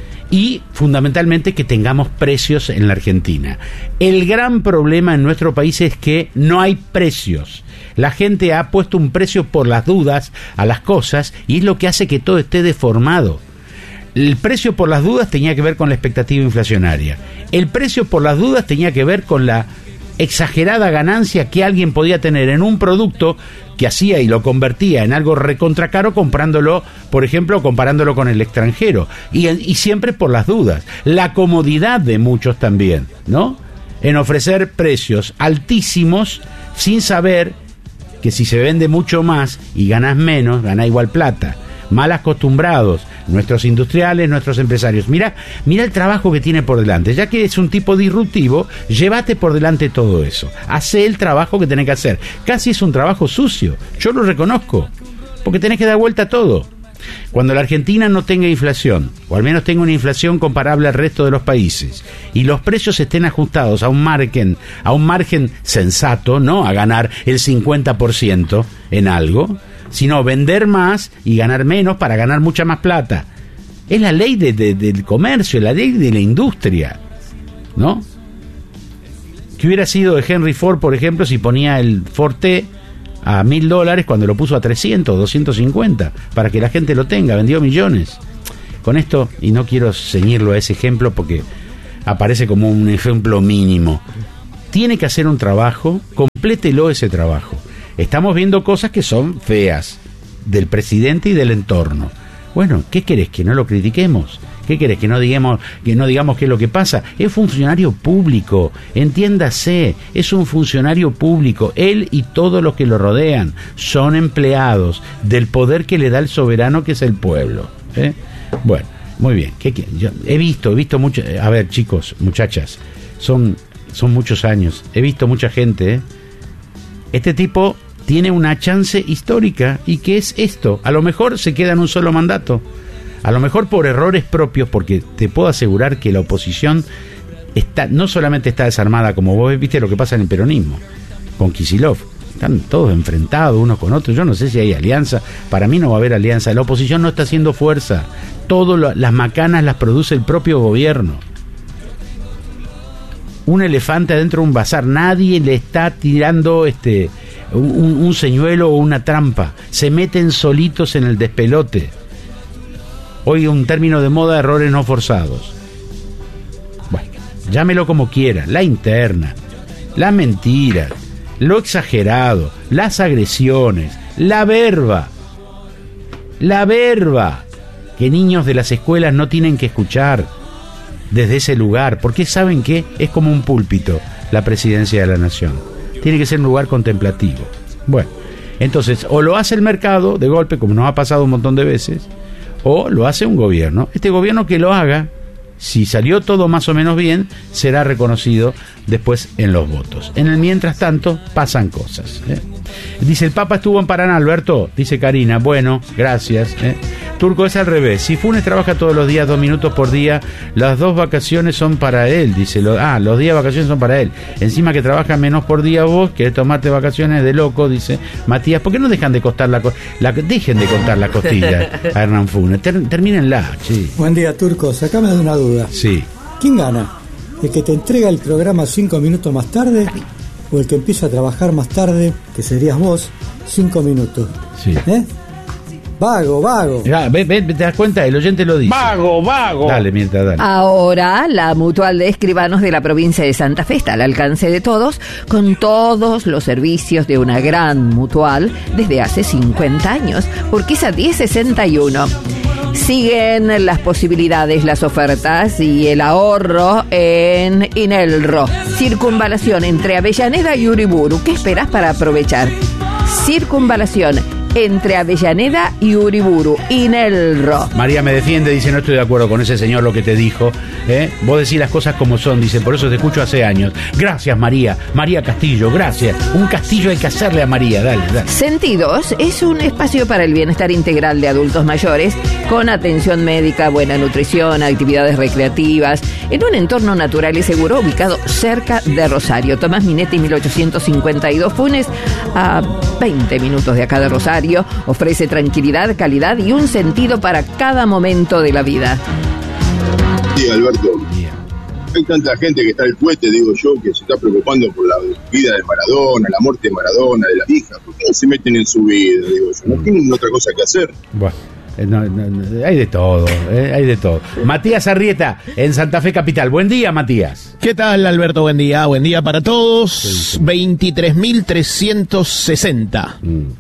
Y fundamentalmente que tengamos precios en la Argentina. El gran problema en nuestro país es que no hay precios. La gente ha puesto un precio por las dudas a las cosas y es lo que hace que todo esté deformado. El precio por las dudas tenía que ver con la expectativa inflacionaria. El precio por las dudas tenía que ver con la exagerada ganancia que alguien podía tener en un producto que hacía y lo convertía en algo recontra caro comprándolo, por ejemplo, comparándolo con el extranjero. Y siempre por las dudas. La comodidad de muchos también, ¿no? En ofrecer precios altísimos sin saber que si se vende mucho más y ganas menos, gana igual plata. Mal acostumbrados nuestros industriales, nuestros empresarios. Mira el trabajo que tiene por delante. Ya que es un tipo disruptivo, llévate por delante todo eso. Hacé el trabajo que tenés que hacer. Casi es un trabajo sucio. Yo lo reconozco. Porque tenés que dar vuelta a todo. Cuando la Argentina no tenga inflación, o al menos tenga una inflación comparable al resto de los países, y los precios estén ajustados a un margen sensato, no a ganar el 50% en algo, sino vender más y ganar menos para ganar mucha más plata. Es la ley del comercio, la ley de la industria, ¿no? ¿Qué hubiera sido de Henry Ford, por ejemplo, si ponía el Ford T a $1.000 cuando lo puso a 300, 250, para que la gente lo tenga? Vendió millones. Con esto, y no quiero ceñirlo a ese ejemplo porque aparece como un ejemplo mínimo, tiene que hacer un trabajo, complételo ese trabajo. Estamos viendo cosas que son feas del presidente y del entorno. Bueno, ¿qué querés? ¿Que no lo critiquemos? ¿Qué querés? ¿Que no digamos qué es lo que pasa? Es funcionario público, entiéndase, es un funcionario público. Él y todos los que lo rodean son empleados del poder que le da el soberano, que es el pueblo. Bueno, muy bien. Yo he visto mucho. A ver, chicos, muchachas, son muchos años. He visto mucha gente. Este tipo tiene una chance histórica. ¿Y qué es esto? A lo mejor se queda en un solo mandato. A lo mejor por errores propios, porque te puedo asegurar que la oposición no solamente está desarmada, como vos viste lo que pasa en el peronismo, con Kicillof. Están todos enfrentados unos con otros. Yo no sé si hay alianza. Para mí no va a haber alianza. La oposición no está haciendo fuerza. Las macanas las produce el propio gobierno. Un elefante adentro de un bazar. Nadie le está tirando un señuelo o una trampa. Se meten solitos en el despelote. Hoy un término de moda, errores no forzados. Bueno, llámelo como quiera. La interna, la mentira, lo exagerado, las agresiones, la verba, que niños de las escuelas no tienen que escuchar desde ese lugar, porque ¿saben qué? Es como un púlpito la presidencia de la nación. Tiene que ser un lugar contemplativo. Bueno, entonces, o lo hace el mercado de golpe, como nos ha pasado un montón de veces, o lo hace un gobierno. Este gobierno que lo haga, si salió todo más o menos bien, será reconocido después en los votos. En el mientras tanto, pasan cosas. Dice, el Papa estuvo en Paraná, Alberto, dice Karina. Bueno, gracias. Turco, es al revés. Si Funes trabaja todos los días 2 minutos por día, las 2 vacaciones son para él, dice. Los días de vacaciones son para él. Encima que trabaja menos por día vos, querés tomarte vacaciones de loco, dice Matías. ¿Por qué no dejan de contar dejen de contar la costilla a Hernán Funes? Termínenla, sí. Buen día, Turco. Sacame de una duda. Sí. ¿Quién gana? ¿El que te entrega el programa 5 minutos más tarde o el que empieza a trabajar más tarde, que serías vos, 5 minutos? Sí. Vago. Ya, te das cuenta, el oyente lo dice. Vago. Dale, mientras, dale. Ahora, la Mutual de Escribanos de la provincia de Santa Fe está al alcance de todos, con todos los servicios de una gran mutual desde hace 50 años, Urquiza 1061. Siguen las posibilidades, las ofertas y el ahorro en Inelro. Circunvalación entre Avellaneda y Uriburu. ¿Qué esperás para aprovechar? Circunvalación entre Avellaneda y Uriburu, Inelro. María me defiende, dice, no estoy de acuerdo con ese señor lo que te dijo. Vos decís las cosas como son, dice, por eso te escucho hace años. Gracias, María Castillo, gracias. Un castillo hay que hacerle a María, dale. Sentidos es un espacio para el bienestar integral de adultos mayores, con atención médica, buena nutrición, actividades recreativas, en un entorno natural y seguro ubicado cerca de Rosario. Tomás Minetti, 1852, Funes, a 20 minutos de acá de Rosario. Ofrece tranquilidad, calidad y un sentido para cada momento de la vida. Sí, Alberto. Hay tanta gente que está al cohete, digo yo, que se está preocupando por la vida de Maradona, la muerte de Maradona, de las hijas. ¿Por qué no se meten en su vida? Digo yo, no tienen otra cosa que hacer. Bueno. Hay de todo, hay de todo. Matías Arrieta, en Santa Fe Capital. Buen día, Matías. ¿Qué tal, Alberto? Buen día para todos. 23.360.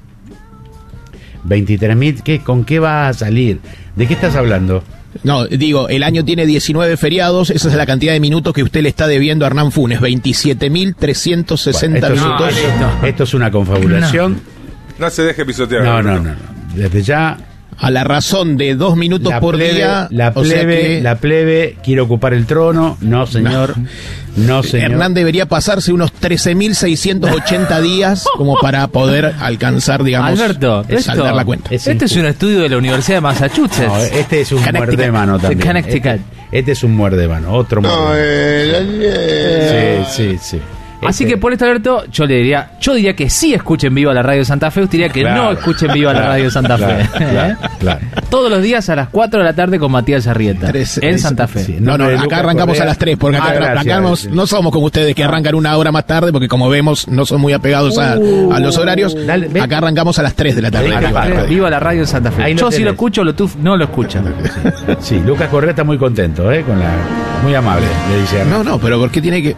23.000, ¿con qué va a salir? ¿De qué estás hablando? No, digo, el año tiene 19 feriados, esa es la cantidad de minutos que usted le está debiendo a Hernán Funes, 27.360 minutos. Esto es una confabulación. No se deje pisotear. No. Desde ya... A la razón de 2 minutos por día. La plebe quiere ocupar el trono. No, señor. No, señor. Hernán debería pasarse unos 13.680 días como para poder alcanzar, digamos, Alberto, saldar la cuenta. Este es un estudio de la Universidad de Massachusetts. No, este es un muerde mano también. Este es un muerde mano. Otro muerde mano. Sí. Así que por esto, Alberto, yo diría que sí escuchen Viva la Radio Santa Fe, usted diría que no escuchen Viva la Radio Santa Fe. Claro. Todos los días a las 4 de la tarde con Matías Arrieta, en Santa Fe. Sí. No, acá arrancamos a las 3, porque acá no somos como ustedes que arrancan una hora más tarde, porque como vemos no son muy apegados a los horarios. Acá arrancamos a las 3 de la tarde. Viva la Radio Santa Fe. Yo sí lo escucho, no lo escuchan. Sí, Lucas Correa está muy contento, muy amable, le dice. No, pero ¿por qué tiene que...?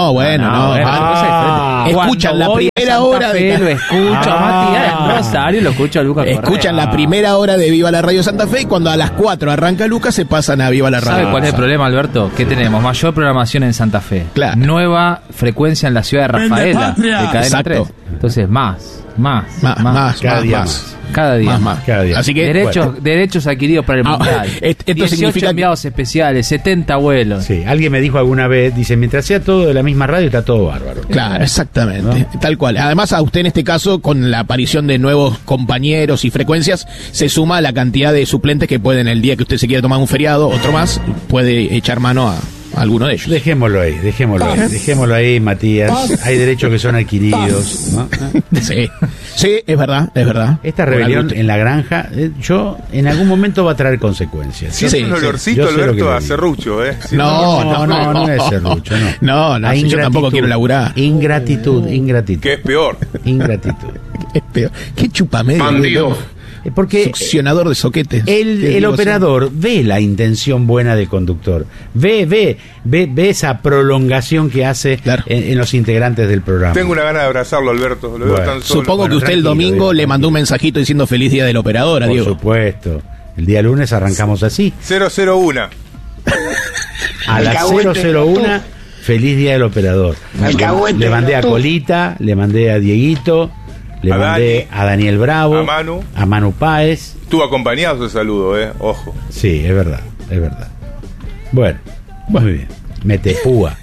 Escuchan la primera hora de... Lo escucho a Matías Rosario, lo escucho a Lucas Correa. Escuchan la primera hora de Viva la Radio Santa Fe y cuando a las 4 arranca Lucas se pasan a Viva la Radio. ¿Sabe cuál es el problema, Alberto? Que tenemos mayor programación en Santa Fe. Claro. Nueva frecuencia en la ciudad de Rafaela, de Cadena 3. Entonces, más. Cada día más. Así que derechos adquiridos para el mundial. Esto 18 significa enviados especiales, 70 vuelos. Sí, alguien me dijo alguna vez, dice, mientras sea todo de la misma radio está todo bárbaro. Claro, exactamente, ¿no? Tal cual. Además, a usted en este caso, con la aparición de nuevos compañeros y frecuencias, se suma la cantidad de suplentes que pueden, el día que usted se quiera tomar un feriado, otro más, puede echar mano a alguno de ellos. Dejémoslo ahí, Matías. Hay derechos que son adquiridos, ¿no? Sí, es verdad. Esta rebelión en la granja, yo en algún momento va a traer consecuencias. Sí, un olorcito, Alberto, a serrucho, No es serrucho, no. No, yo tampoco quiero laburar. Ingratitud. ¿Qué es peor? Ingratitud. Es peor. Qué chupamedio. Porque succionador de soquetes. El operador ve la intención buena del conductor, ve esa prolongación que hace en los integrantes del programa. Tengo una gana de abrazarlo, Alberto. Lo veo tan solo. Supongo que usted el domingo le mandó un mensajito diciendo feliz día del operador, Diego. Por supuesto. El día lunes arrancamos así. 001. A las 001, feliz día del operador. Le mandé a Colita, le mandé a Dieguito. Le mandé a Daniel Bravo, a Manu Páez. Estuvo acompañado ese saludo, ojo. Sí, es verdad. Bueno, muy bien. Mete púa.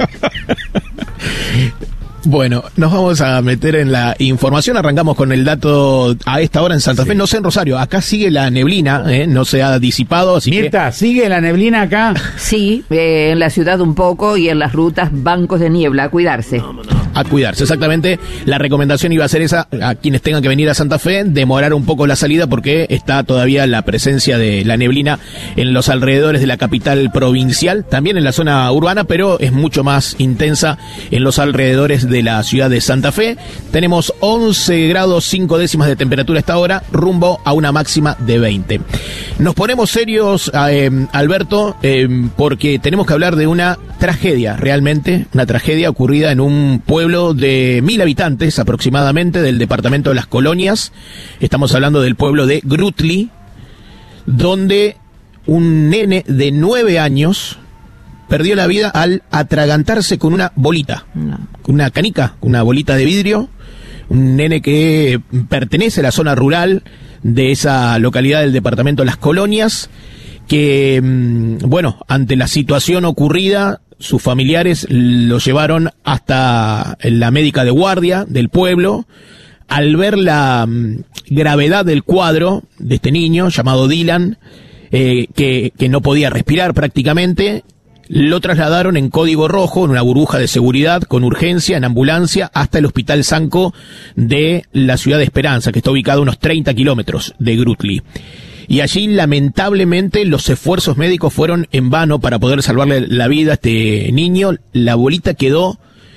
Bueno, nos vamos a meter en la información. Arrancamos con el dato a esta hora en Santa Fe, no sé en Rosario. Acá sigue la neblina, no se ha disipado. Así Mirta, ¿sigue la neblina acá? Sí, en la ciudad un poco y en las rutas bancos de niebla. A cuidarse. A cuidarse, exactamente. La recomendación iba a ser esa, a quienes tengan que venir a Santa Fe, demorar un poco la salida porque está todavía la presencia de la neblina en los alrededores de la capital provincial, también en la zona urbana, pero es mucho más intensa en los alrededores de la ciudad de Santa Fe. Tenemos 11 grados 5 décimas de temperatura a esta hora, rumbo a una máxima de 20. Nos ponemos serios, Alberto, porque tenemos que hablar de una tragedia, realmente, una tragedia ocurrida en un pueblo de 1000 habitantes aproximadamente del departamento de Las Colonias. Estamos hablando del pueblo de Grutli, donde un nene de 9 años perdió la vida al atragantarse con una bolita, con una canica, una bolita de vidrio. Un nene que pertenece a la zona rural de esa localidad del departamento de Las Colonias, que, bueno, ante la situación ocurrida, sus familiares lo llevaron hasta la médica de guardia del pueblo. Al ver la gravedad del cuadro de este niño llamado Dylan, que no podía respirar prácticamente, lo trasladaron en código rojo, en una burbuja de seguridad, con urgencia, en ambulancia, hasta el Hospital Sanco de la ciudad de Esperanza, que está ubicado a unos 30 kilómetros de Grutli. Y allí, lamentablemente, los esfuerzos médicos fueron en vano para poder salvarle la vida a este niño. La bolita quedó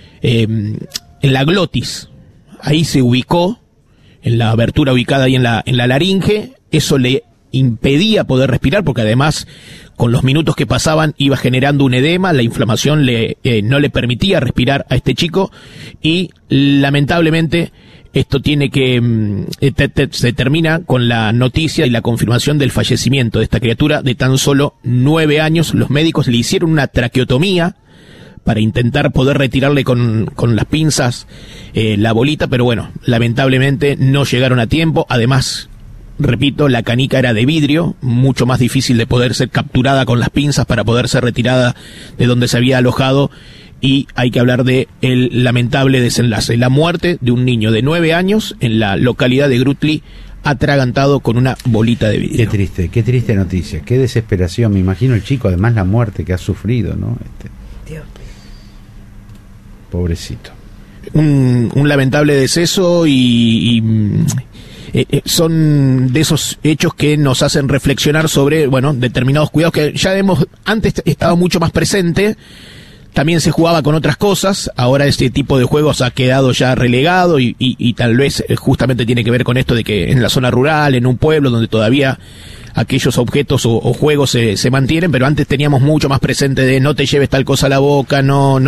en la glotis. Ahí se ubicó, en la abertura ubicada ahí en la laringe. Eso le impedía poder respirar, porque además, con los minutos que pasaban, iba generando un edema. La inflamación no le permitía respirar a este chico. Y, lamentablemente, esto tiene que se termina con la noticia y la confirmación del fallecimiento de esta criatura de tan solo 9 años. Los médicos le hicieron una traqueotomía para intentar poder retirarle con las pinzas la bolita, pero bueno, lamentablemente no llegaron a tiempo. Además, repito, la canica era de vidrio, mucho más difícil de poder ser capturada con las pinzas para poder ser retirada de donde se había alojado. Y hay que hablar de el lamentable desenlace, la muerte de un niño de 9 años en la localidad de Grutli, atragantado con una bolita de vidrio. Qué triste noticia, qué desesperación. Me imagino el chico, además la muerte que ha sufrido, ¿no? Dios. pobrecito. Un lamentable deceso y son de esos hechos que nos hacen reflexionar sobre, bueno, determinados cuidados que ya hemos antes estado mucho más presente. También se jugaba con otras cosas, ahora este tipo de juegos ha quedado ya relegado y tal vez justamente tiene que ver con esto de que en la zona rural, en un pueblo donde todavía aquellos objetos o juegos se mantienen, pero antes teníamos mucho más presente de no te lleves tal cosa a la boca,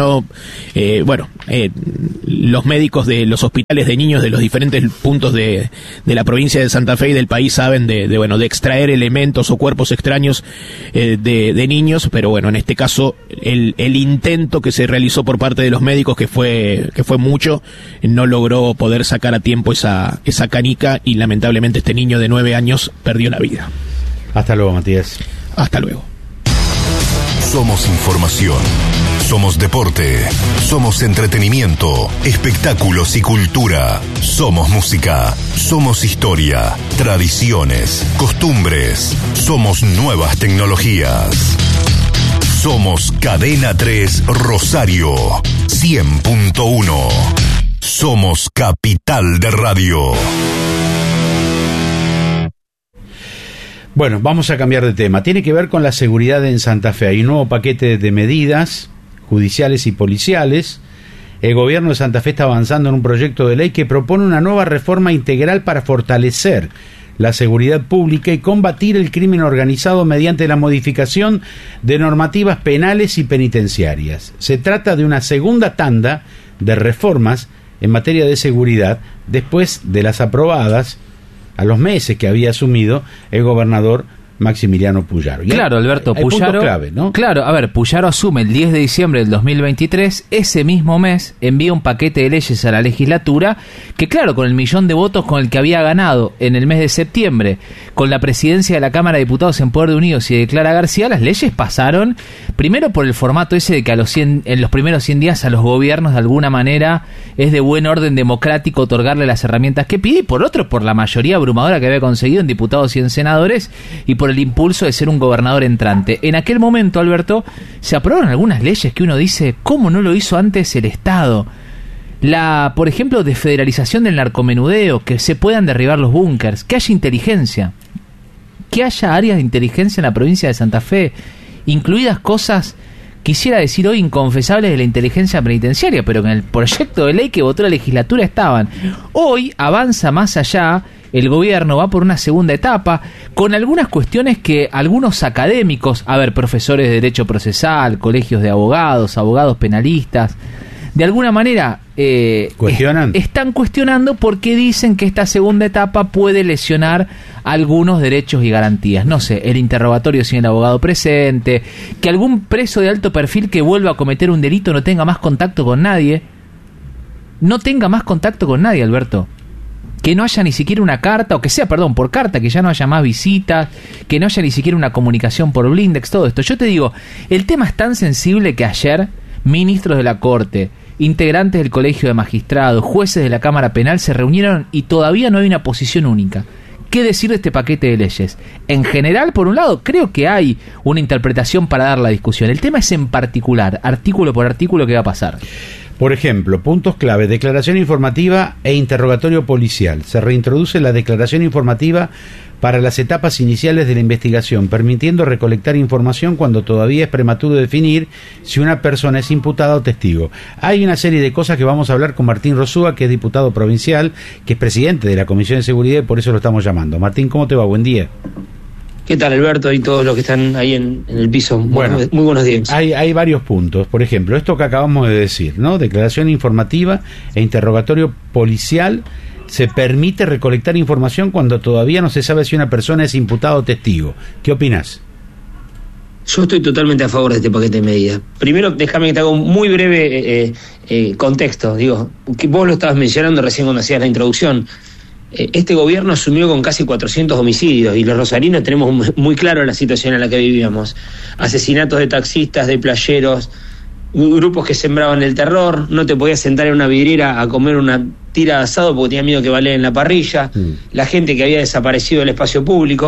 los médicos de los hospitales de niños de los diferentes puntos de la provincia de Santa Fe y del país saben de extraer elementos o cuerpos extraños de niños, pero bueno, en este caso el intento que se realizó por parte de los médicos, que fue mucho, no logró poder sacar a tiempo esa canica y lamentablemente este niño de 9 años perdió la vida. Hasta luego, Matías. Hasta luego. Somos información, somos deporte, somos entretenimiento, espectáculos y cultura, somos música, somos historia, tradiciones, costumbres, somos nuevas tecnologías. Somos Cadena 3 Rosario 100.1. Somos Capital de Radio. Bueno, vamos a cambiar de tema. Tiene que ver con la seguridad en Santa Fe. Hay un nuevo paquete de medidas judiciales y policiales. El gobierno de Santa Fe está avanzando en un proyecto de ley que propone una nueva reforma integral para fortalecer la seguridad pública y combatir el crimen organizado mediante la modificación de normativas penales y penitenciarias. Se trata de una segunda tanda de reformas en materia de seguridad después de las aprobadas a los meses que había asumido el gobernador Maximiliano Puyaro. Claro, Alberto, Puyaro, clave, ¿no? Claro, a ver, Puyaro asume el 10 de diciembre del 2023, ese mismo mes envía un paquete de leyes a la legislatura que, claro, con el 1.000.000 de votos con el que había ganado en el mes de septiembre, con la presidencia de la Cámara de Diputados en Poder de Unidos y de Clara García, las leyes pasaron, primero por el formato ese de que en los primeros 100 días a los gobiernos de alguna manera es de buen orden democrático otorgarle las herramientas que pide, y por otro por la mayoría abrumadora que había conseguido en diputados y en senadores, y por el impulso de ser un gobernador entrante. En aquel momento, Alberto, se aprobaron algunas leyes que uno dice, ¿cómo no lo hizo antes el Estado? Por ejemplo, desfederalización del narcomenudeo, que se puedan derribar los búnkers, que haya inteligencia, que haya áreas de inteligencia en la provincia de Santa Fe, incluidas cosas, quisiera decir hoy, inconfesables de la inteligencia penitenciaria, pero que en el proyecto de ley que votó la legislatura estaban. Hoy avanza más allá, el gobierno va por una segunda etapa, con algunas cuestiones que algunos académicos, profesores de Derecho Procesal, colegios de abogados, abogados penalistas, de alguna manera están cuestionando porque dicen que esta segunda etapa puede lesionar algunos derechos y garantías. No sé, el interrogatorio sin el abogado presente, que algún preso de alto perfil que vuelva a cometer un delito no tenga más contacto con nadie. No tenga más contacto con nadie, Alberto. Que no haya ni siquiera una carta, o que sea, por carta, que ya no haya más visitas, que no haya ni siquiera una comunicación por blindex, todo esto. Yo te digo, el tema es tan sensible que ayer ministros de la Corte, integrantes del Colegio de Magistrados, jueces de la Cámara Penal se reunieron y todavía no hay una posición única. ¿Qué decir de este paquete de leyes? En general, por un lado, creo que hay una interpretación para dar la discusión. El tema es en particular, artículo por artículo, ¿qué va a pasar? Por ejemplo, puntos clave: declaración informativa e interrogatorio policial. Se reintroduce la declaración informativa para las etapas iniciales de la investigación, permitiendo recolectar información cuando todavía es prematuro definir si una persona es imputada o testigo. Hay una serie de cosas que vamos a hablar con Martín Rosúa, que es diputado provincial, que es presidente de la Comisión de Seguridad, y por eso lo estamos llamando. Martín, ¿cómo te va? Buen día. ¿Qué tal, Alberto, y todos los que están ahí en el piso? Bueno, muy buenos días. Hay varios puntos. Por ejemplo, esto que acabamos de decir, ¿no? Declaración informativa e interrogatorio policial. Se permite recolectar información cuando todavía no se sabe si una persona es imputada o testigo. ¿Qué opinás? Yo estoy totalmente a favor de este paquete de medidas. Primero, déjame que te haga un muy breve contexto. Digo, que vos lo estabas mencionando recién cuando hacías la introducción. Este gobierno asumió con casi 400 homicidios y los rosarinos tenemos muy claro la situación en la que vivíamos. Asesinatos de taxistas, de playeros, grupos que sembraban el terror, no te podías sentar en una vidriera a comer una tira de asado porque tenía miedo que valiera en la parrilla, la gente que había desaparecido del espacio público.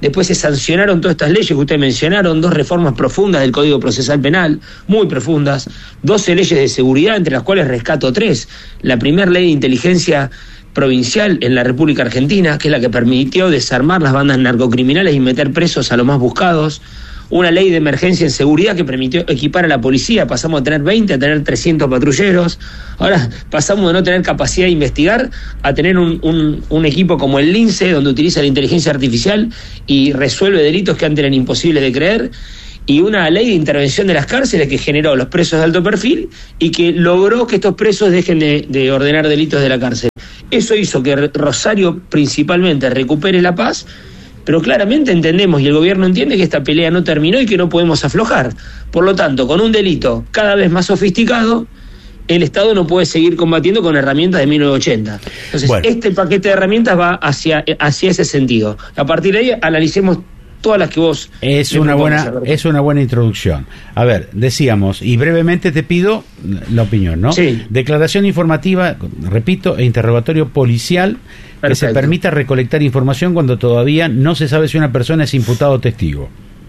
después se sancionaron todas estas leyes que ustedes mencionaron, 2 reformas profundas del Código Procesal Penal, muy profundas, 12 leyes de seguridad, entre las cuales rescato 3. La primera ley de inteligencia provincial en la República Argentina, que es la que permitió desarmar las bandas narcocriminales y meter presos a los más buscados. Una ley de emergencia en seguridad que permitió equipar a la policía, pasamos a tener 20 a tener 300 patrulleros, ahora pasamos de no tener capacidad de investigar a tener un equipo como el Lince, donde utiliza la inteligencia artificial y resuelve delitos que antes eran imposibles de creer, y una ley de intervención de las cárceles que generó los presos de alto perfil y que logró que estos presos dejen de ordenar delitos de la cárcel. Eso hizo que Rosario principalmente recupere la paz, pero claramente entendemos y el gobierno entiende que esta pelea no terminó y que no podemos aflojar. Por lo tanto, con un delito cada vez más sofisticado, el Estado no puede seguir combatiendo con herramientas de 1980. Entonces, este paquete de herramientas va hacia ese sentido. A partir de ahí, analicemos todas las que vos... Es una buena introducción. A ver, decíamos, y brevemente te pido la opinión, ¿no? Sí. Declaración informativa, repito, e interrogatorio policial. Perfecto. Que se permita recolectar información cuando todavía no se sabe si una persona es imputado o testigo.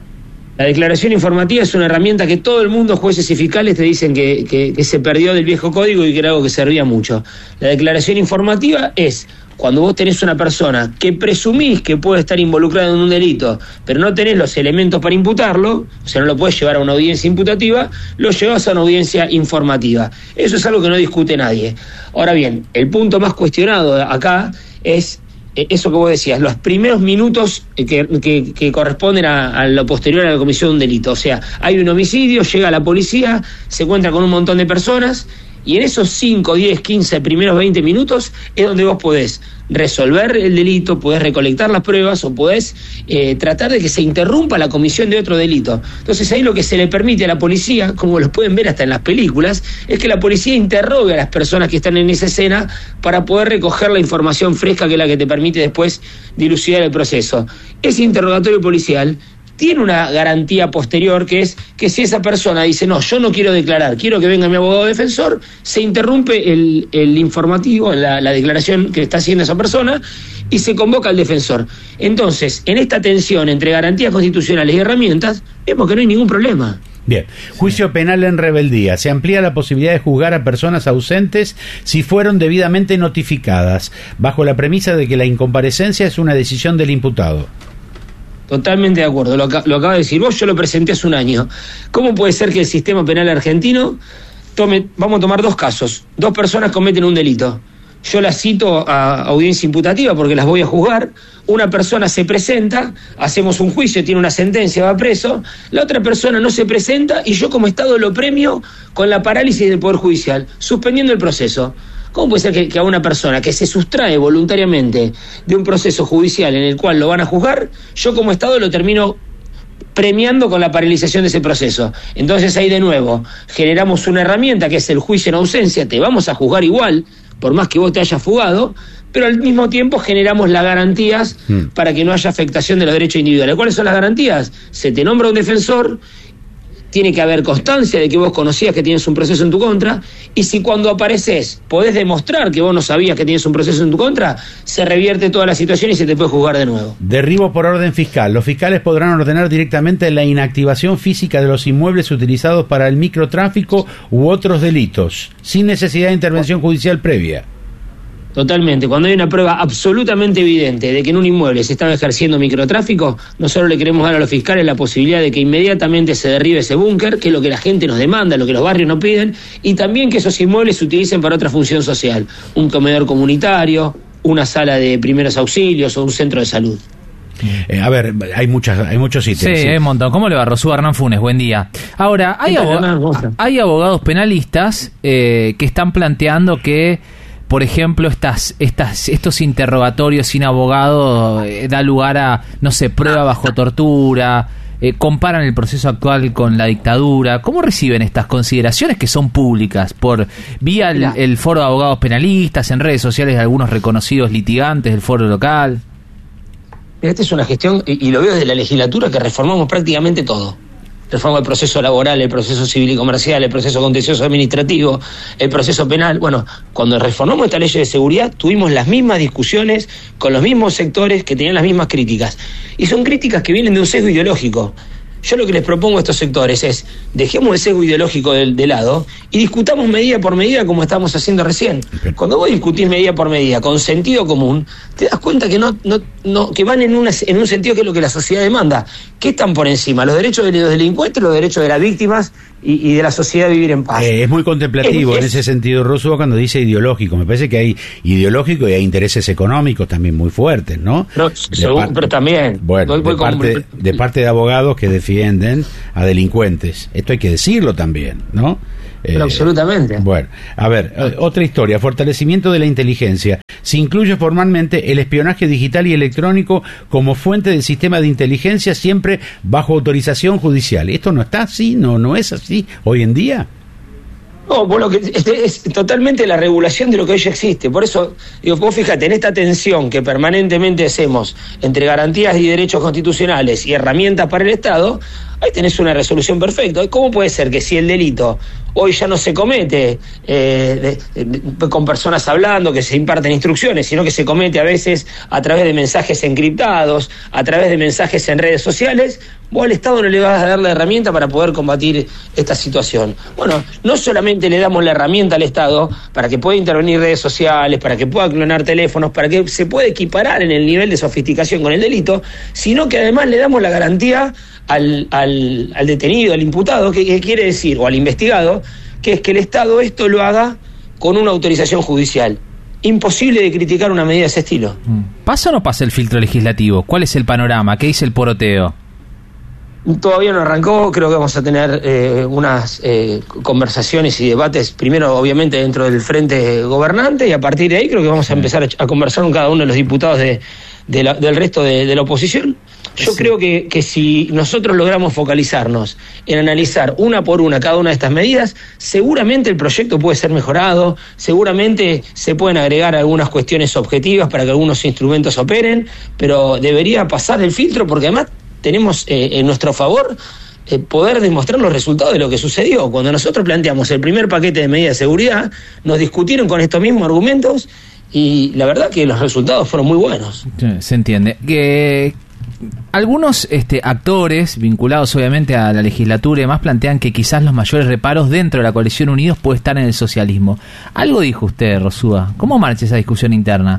La declaración informativa es una herramienta que todo el mundo, jueces y fiscales, te dicen que se perdió del viejo código y que era algo que servía mucho. La declaración informativa es cuando vos tenés una persona que presumís que puede estar involucrada en un delito, pero no tenés los elementos para imputarlo, o sea, no lo podés llevar a una audiencia imputativa, lo llevas a una audiencia informativa. Eso es algo que no discute nadie. Ahora bien, el punto más cuestionado acá es eso que vos decías, los primeros minutos que corresponden a lo posterior a la comisión de un delito. O sea, hay un homicidio, llega la policía, se encuentra con un montón de personas, y en esos 5, 10, 15 primeros 20 minutos es donde vos podés resolver el delito, podés recolectar las pruebas o podés tratar de que se interrumpa la comisión de otro delito. Entonces ahí lo que se le permite a la policía, como lo pueden ver hasta en las películas, es que la policía interrogue a las personas que están en esa escena para poder recoger la información fresca que es la que te permite después dilucidar el proceso. Ese interrogatorio policial tiene una garantía posterior, que es que si esa persona dice, no, yo no quiero declarar, quiero que venga mi abogado defensor, se interrumpe el informativo, la declaración que está haciendo esa persona, y se convoca al defensor. Entonces, en esta tensión entre garantías constitucionales y herramientas, vemos que no hay ningún problema. Bien, juicio penal en rebeldía. Se amplía la posibilidad de juzgar a personas ausentes si fueron debidamente notificadas, bajo la premisa de que la incomparecencia es una decisión del imputado. Totalmente de acuerdo, lo acaba de decir vos, yo lo presenté hace un año. ¿Cómo puede ser que el sistema penal argentino vamos a tomar 2 casos, 2 personas cometen un delito, yo las cito a audiencia imputativa porque las voy a juzgar, una persona se presenta, hacemos un juicio, tiene una sentencia, va preso, la otra persona no se presenta y yo como Estado lo premio con la parálisis del Poder Judicial, suspendiendo el proceso? ¿Cómo puede ser que a una persona que se sustrae voluntariamente de un proceso judicial en el cual lo van a juzgar, yo como Estado lo termino premiando con la paralización de ese proceso? Entonces ahí de nuevo generamos una herramienta que es el juicio en ausencia, te vamos a juzgar igual, por más que vos te hayas fugado, pero al mismo tiempo generamos las garantías para que no haya afectación de los derechos individuales. ¿Cuáles son las garantías? Se te nombra un defensor, tiene que haber constancia de que vos conocías que tienes un proceso en tu contra, y si cuando apareces podés demostrar que vos no sabías que tienes un proceso en tu contra, se revierte toda la situación y se te puede juzgar de nuevo. Derribo por orden fiscal. Los fiscales podrán ordenar directamente la inactivación física de los inmuebles utilizados para el microtráfico u otros delitos, sin necesidad de intervención judicial previa. Totalmente. Cuando hay una prueba absolutamente evidente de que en un inmueble se estaba ejerciendo microtráfico, nosotros le queremos dar a los fiscales la posibilidad de que inmediatamente se derribe ese búnker, que es lo que la gente nos demanda, lo que los barrios nos piden, y también que esos inmuebles se utilicen para otra función social, un comedor comunitario, una sala de primeros auxilios o un centro de salud. A ver, hay muchos ítems. Sí, hay un montón. ¿Cómo le va, Rosú Hernán Funes? Buen día. Ahora, hay abogados penalistas que están planteando que, por ejemplo, estos interrogatorios sin abogado da lugar a, no sé, prueba bajo tortura, comparan el proceso actual con la dictadura. ¿Cómo reciben estas consideraciones que son públicas por vía el foro de abogados penalistas, en redes sociales de algunos reconocidos litigantes del foro local? Esta es una gestión, y lo veo desde la legislatura, que reformamos prácticamente todo. reforma del proceso laboral, el proceso civil y comercial, el proceso contencioso administrativo, el proceso penal. Bueno, cuando reformamos esta ley de seguridad tuvimos las mismas discusiones con los mismos sectores que tenían las mismas críticas. Y son críticas que vienen de un sesgo ideológico. Yo lo que les propongo a estos sectores es, dejemos el sesgo ideológico de lado y discutamos medida por medida como estamos haciendo recién. Cuando vos discutís medida por medida con sentido común, te das cuenta que que van en un sentido que es lo que la sociedad demanda. ¿Qué están por encima? ¿Los derechos de los delincuentes, los derechos de las víctimas y de la sociedad vivir en paz? Es muy contemplativo en ese sentido, Rosúa, cuando dice ideológico. Me parece que hay ideológico y hay intereses económicos también muy fuertes, ¿no? Pero también. Bueno, de parte de abogados que defienden a delincuentes. Esto hay que decirlo también, ¿no? Pero absolutamente. Bueno, a ver, otra historia, fortalecimiento de la inteligencia. Se incluye formalmente el espionaje digital y electrónico como fuente del sistema de inteligencia, siempre bajo autorización judicial. ¿Esto no está así? ¿No es así hoy en día? No, bueno, es totalmente la regulación de lo que hoy ya existe. Por eso, digo, vos fíjate, en esta tensión que permanentemente hacemos entre garantías y derechos constitucionales y herramientas para el Estado, ahí tenés una resolución perfecta. ¿Cómo puede ser que si el delito hoy ya no se comete con personas hablando, que se imparten instrucciones, sino que se comete a veces a través de mensajes encriptados, a través de mensajes en redes sociales, vos al Estado no le vas a dar la herramienta para poder combatir esta situación? Bueno, no solamente le damos la herramienta al Estado para que pueda intervenir redes sociales, para que pueda clonar teléfonos, para que se pueda equiparar en el nivel de sofisticación con el delito, sino que además le damos la garantía al detenido, al imputado, que quiere decir, o al investigado, que es que el Estado esto lo haga con una autorización judicial. Imposible de criticar una medida de ese estilo. ¿Pasa o no pasa el filtro legislativo? ¿Cuál es el panorama? ¿Qué dice el poroteo? Todavía no arrancó, creo que vamos a tener unas conversaciones y debates, primero obviamente dentro del frente gobernante, y a partir de ahí creo que vamos a empezar a conversar con cada uno de los diputados del resto de la oposición. Yo creo que si nosotros logramos focalizarnos en analizar una por una cada una de estas medidas, seguramente el proyecto puede ser mejorado, seguramente se pueden agregar algunas cuestiones objetivas para que algunos instrumentos operen, pero debería pasar el filtro porque además tenemos en nuestro favor poder demostrar los resultados de lo que sucedió. Cuando nosotros planteamos el primer paquete de medidas de seguridad, nos discutieron con estos mismos argumentos y la verdad que los resultados fueron muy buenos. Se entiende. Que algunos actores vinculados obviamente a la legislatura y demás plantean que quizás los mayores reparos dentro de la coalición Unidos puede estar en el socialismo. Algo dijo usted, Rosúa. ¿Cómo marcha esa discusión interna?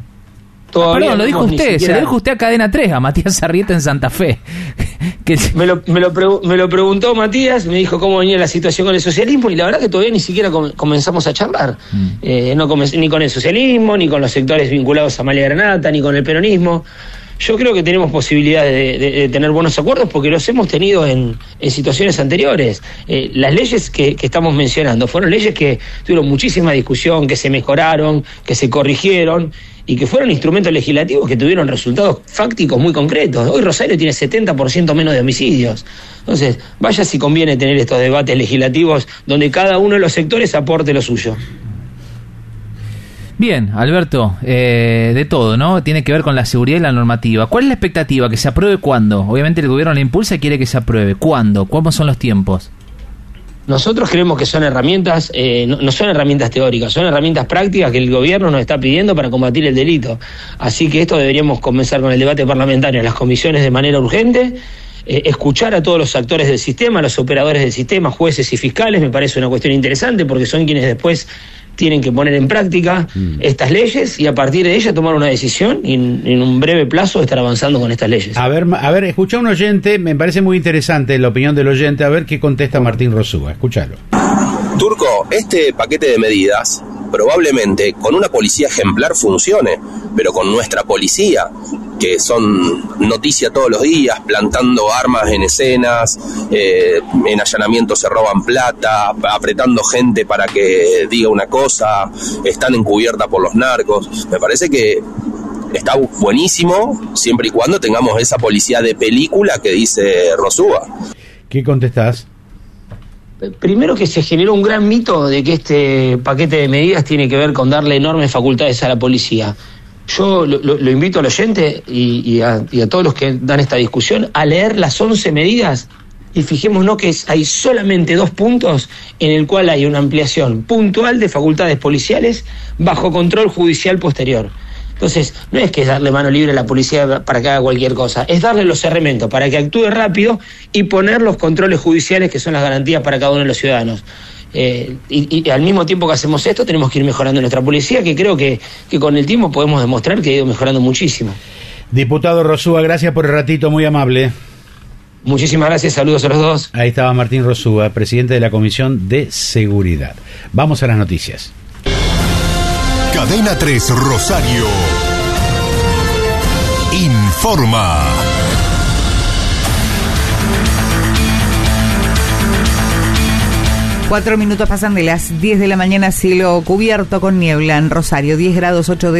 Perdón, lo dijo usted, se lo dijo usted a Cadena 3, a Matías Arrieta en Santa Fe. Me lo preguntó Matías, me dijo cómo venía la situación con el socialismo y la verdad que todavía ni siquiera comenzamos a charlar. Ni con el socialismo, ni con los sectores vinculados a Amalia Granata, ni con el peronismo. Yo creo que tenemos posibilidades de tener buenos acuerdos porque los hemos tenido en situaciones anteriores. Las leyes que estamos mencionando fueron leyes que tuvieron muchísima discusión, que se mejoraron, que se corrigieron y que fueron instrumentos legislativos que tuvieron resultados fácticos muy concretos. Hoy Rosario tiene 70% menos de homicidios. Entonces, vaya si conviene tener estos debates legislativos donde cada uno de los sectores aporte lo suyo. Bien, Alberto, de todo, ¿no? Tiene que ver con la seguridad y la normativa. ¿Cuál es la expectativa? ¿Que se apruebe cuándo? Obviamente el gobierno la impulsa y quiere que se apruebe. ¿Cuándo? ¿Cómo son los tiempos? Nosotros creemos que son herramientas, no son herramientas teóricas, son herramientas prácticas que el gobierno nos está pidiendo para combatir el delito. Así que esto deberíamos comenzar con el debate parlamentario en las comisiones de manera urgente, escuchar a todos los actores del sistema, a los operadores del sistema, jueces y fiscales, me parece una cuestión interesante porque son quienes después tienen que poner en práctica estas leyes y a partir de ellas tomar una decisión y en un breve plazo estar avanzando con estas leyes. A ver, escucha un oyente, me parece muy interesante la opinión del oyente, a ver qué contesta Martín Rosúa, escúchalo. Turco, este paquete de medidas probablemente con una policía ejemplar funcione, pero con nuestra policía, que son noticia todos los días, plantando armas en escenas, en allanamientos se roban plata, apretando gente para que diga una cosa, están encubiertas por los narcos. Me parece que está buenísimo siempre y cuando tengamos esa policía de película que dice Rosúa. ¿Qué contestás? Primero que se generó un gran mito de que este paquete de medidas tiene que ver con darle enormes facultades a la policía. Yo lo invito al oyente y a todos los que dan esta discusión a leer las 11 medidas y fijémonos que hay solamente 2 puntos en el cual hay una ampliación puntual de facultades policiales bajo control judicial posterior. Entonces, no es que es darle mano libre a la policía para que haga cualquier cosa, es darle los herramientas para que actúe rápido y poner los controles judiciales que son las garantías para cada uno de los ciudadanos. Y al mismo tiempo que hacemos esto, tenemos que ir mejorando nuestra policía, que creo que con el tiempo podemos demostrar que ha ido mejorando muchísimo. Diputado Rosúa, gracias por el ratito, muy amable. Muchísimas gracias, saludos a los dos. Ahí estaba Martín Rosúa, presidente de la Comisión de Seguridad. Vamos a las noticias. Cadena 3 Rosario informa. Cuatro minutos pasan de las 10 de la mañana, cielo cubierto con niebla en Rosario, 10 grados 8 décimas.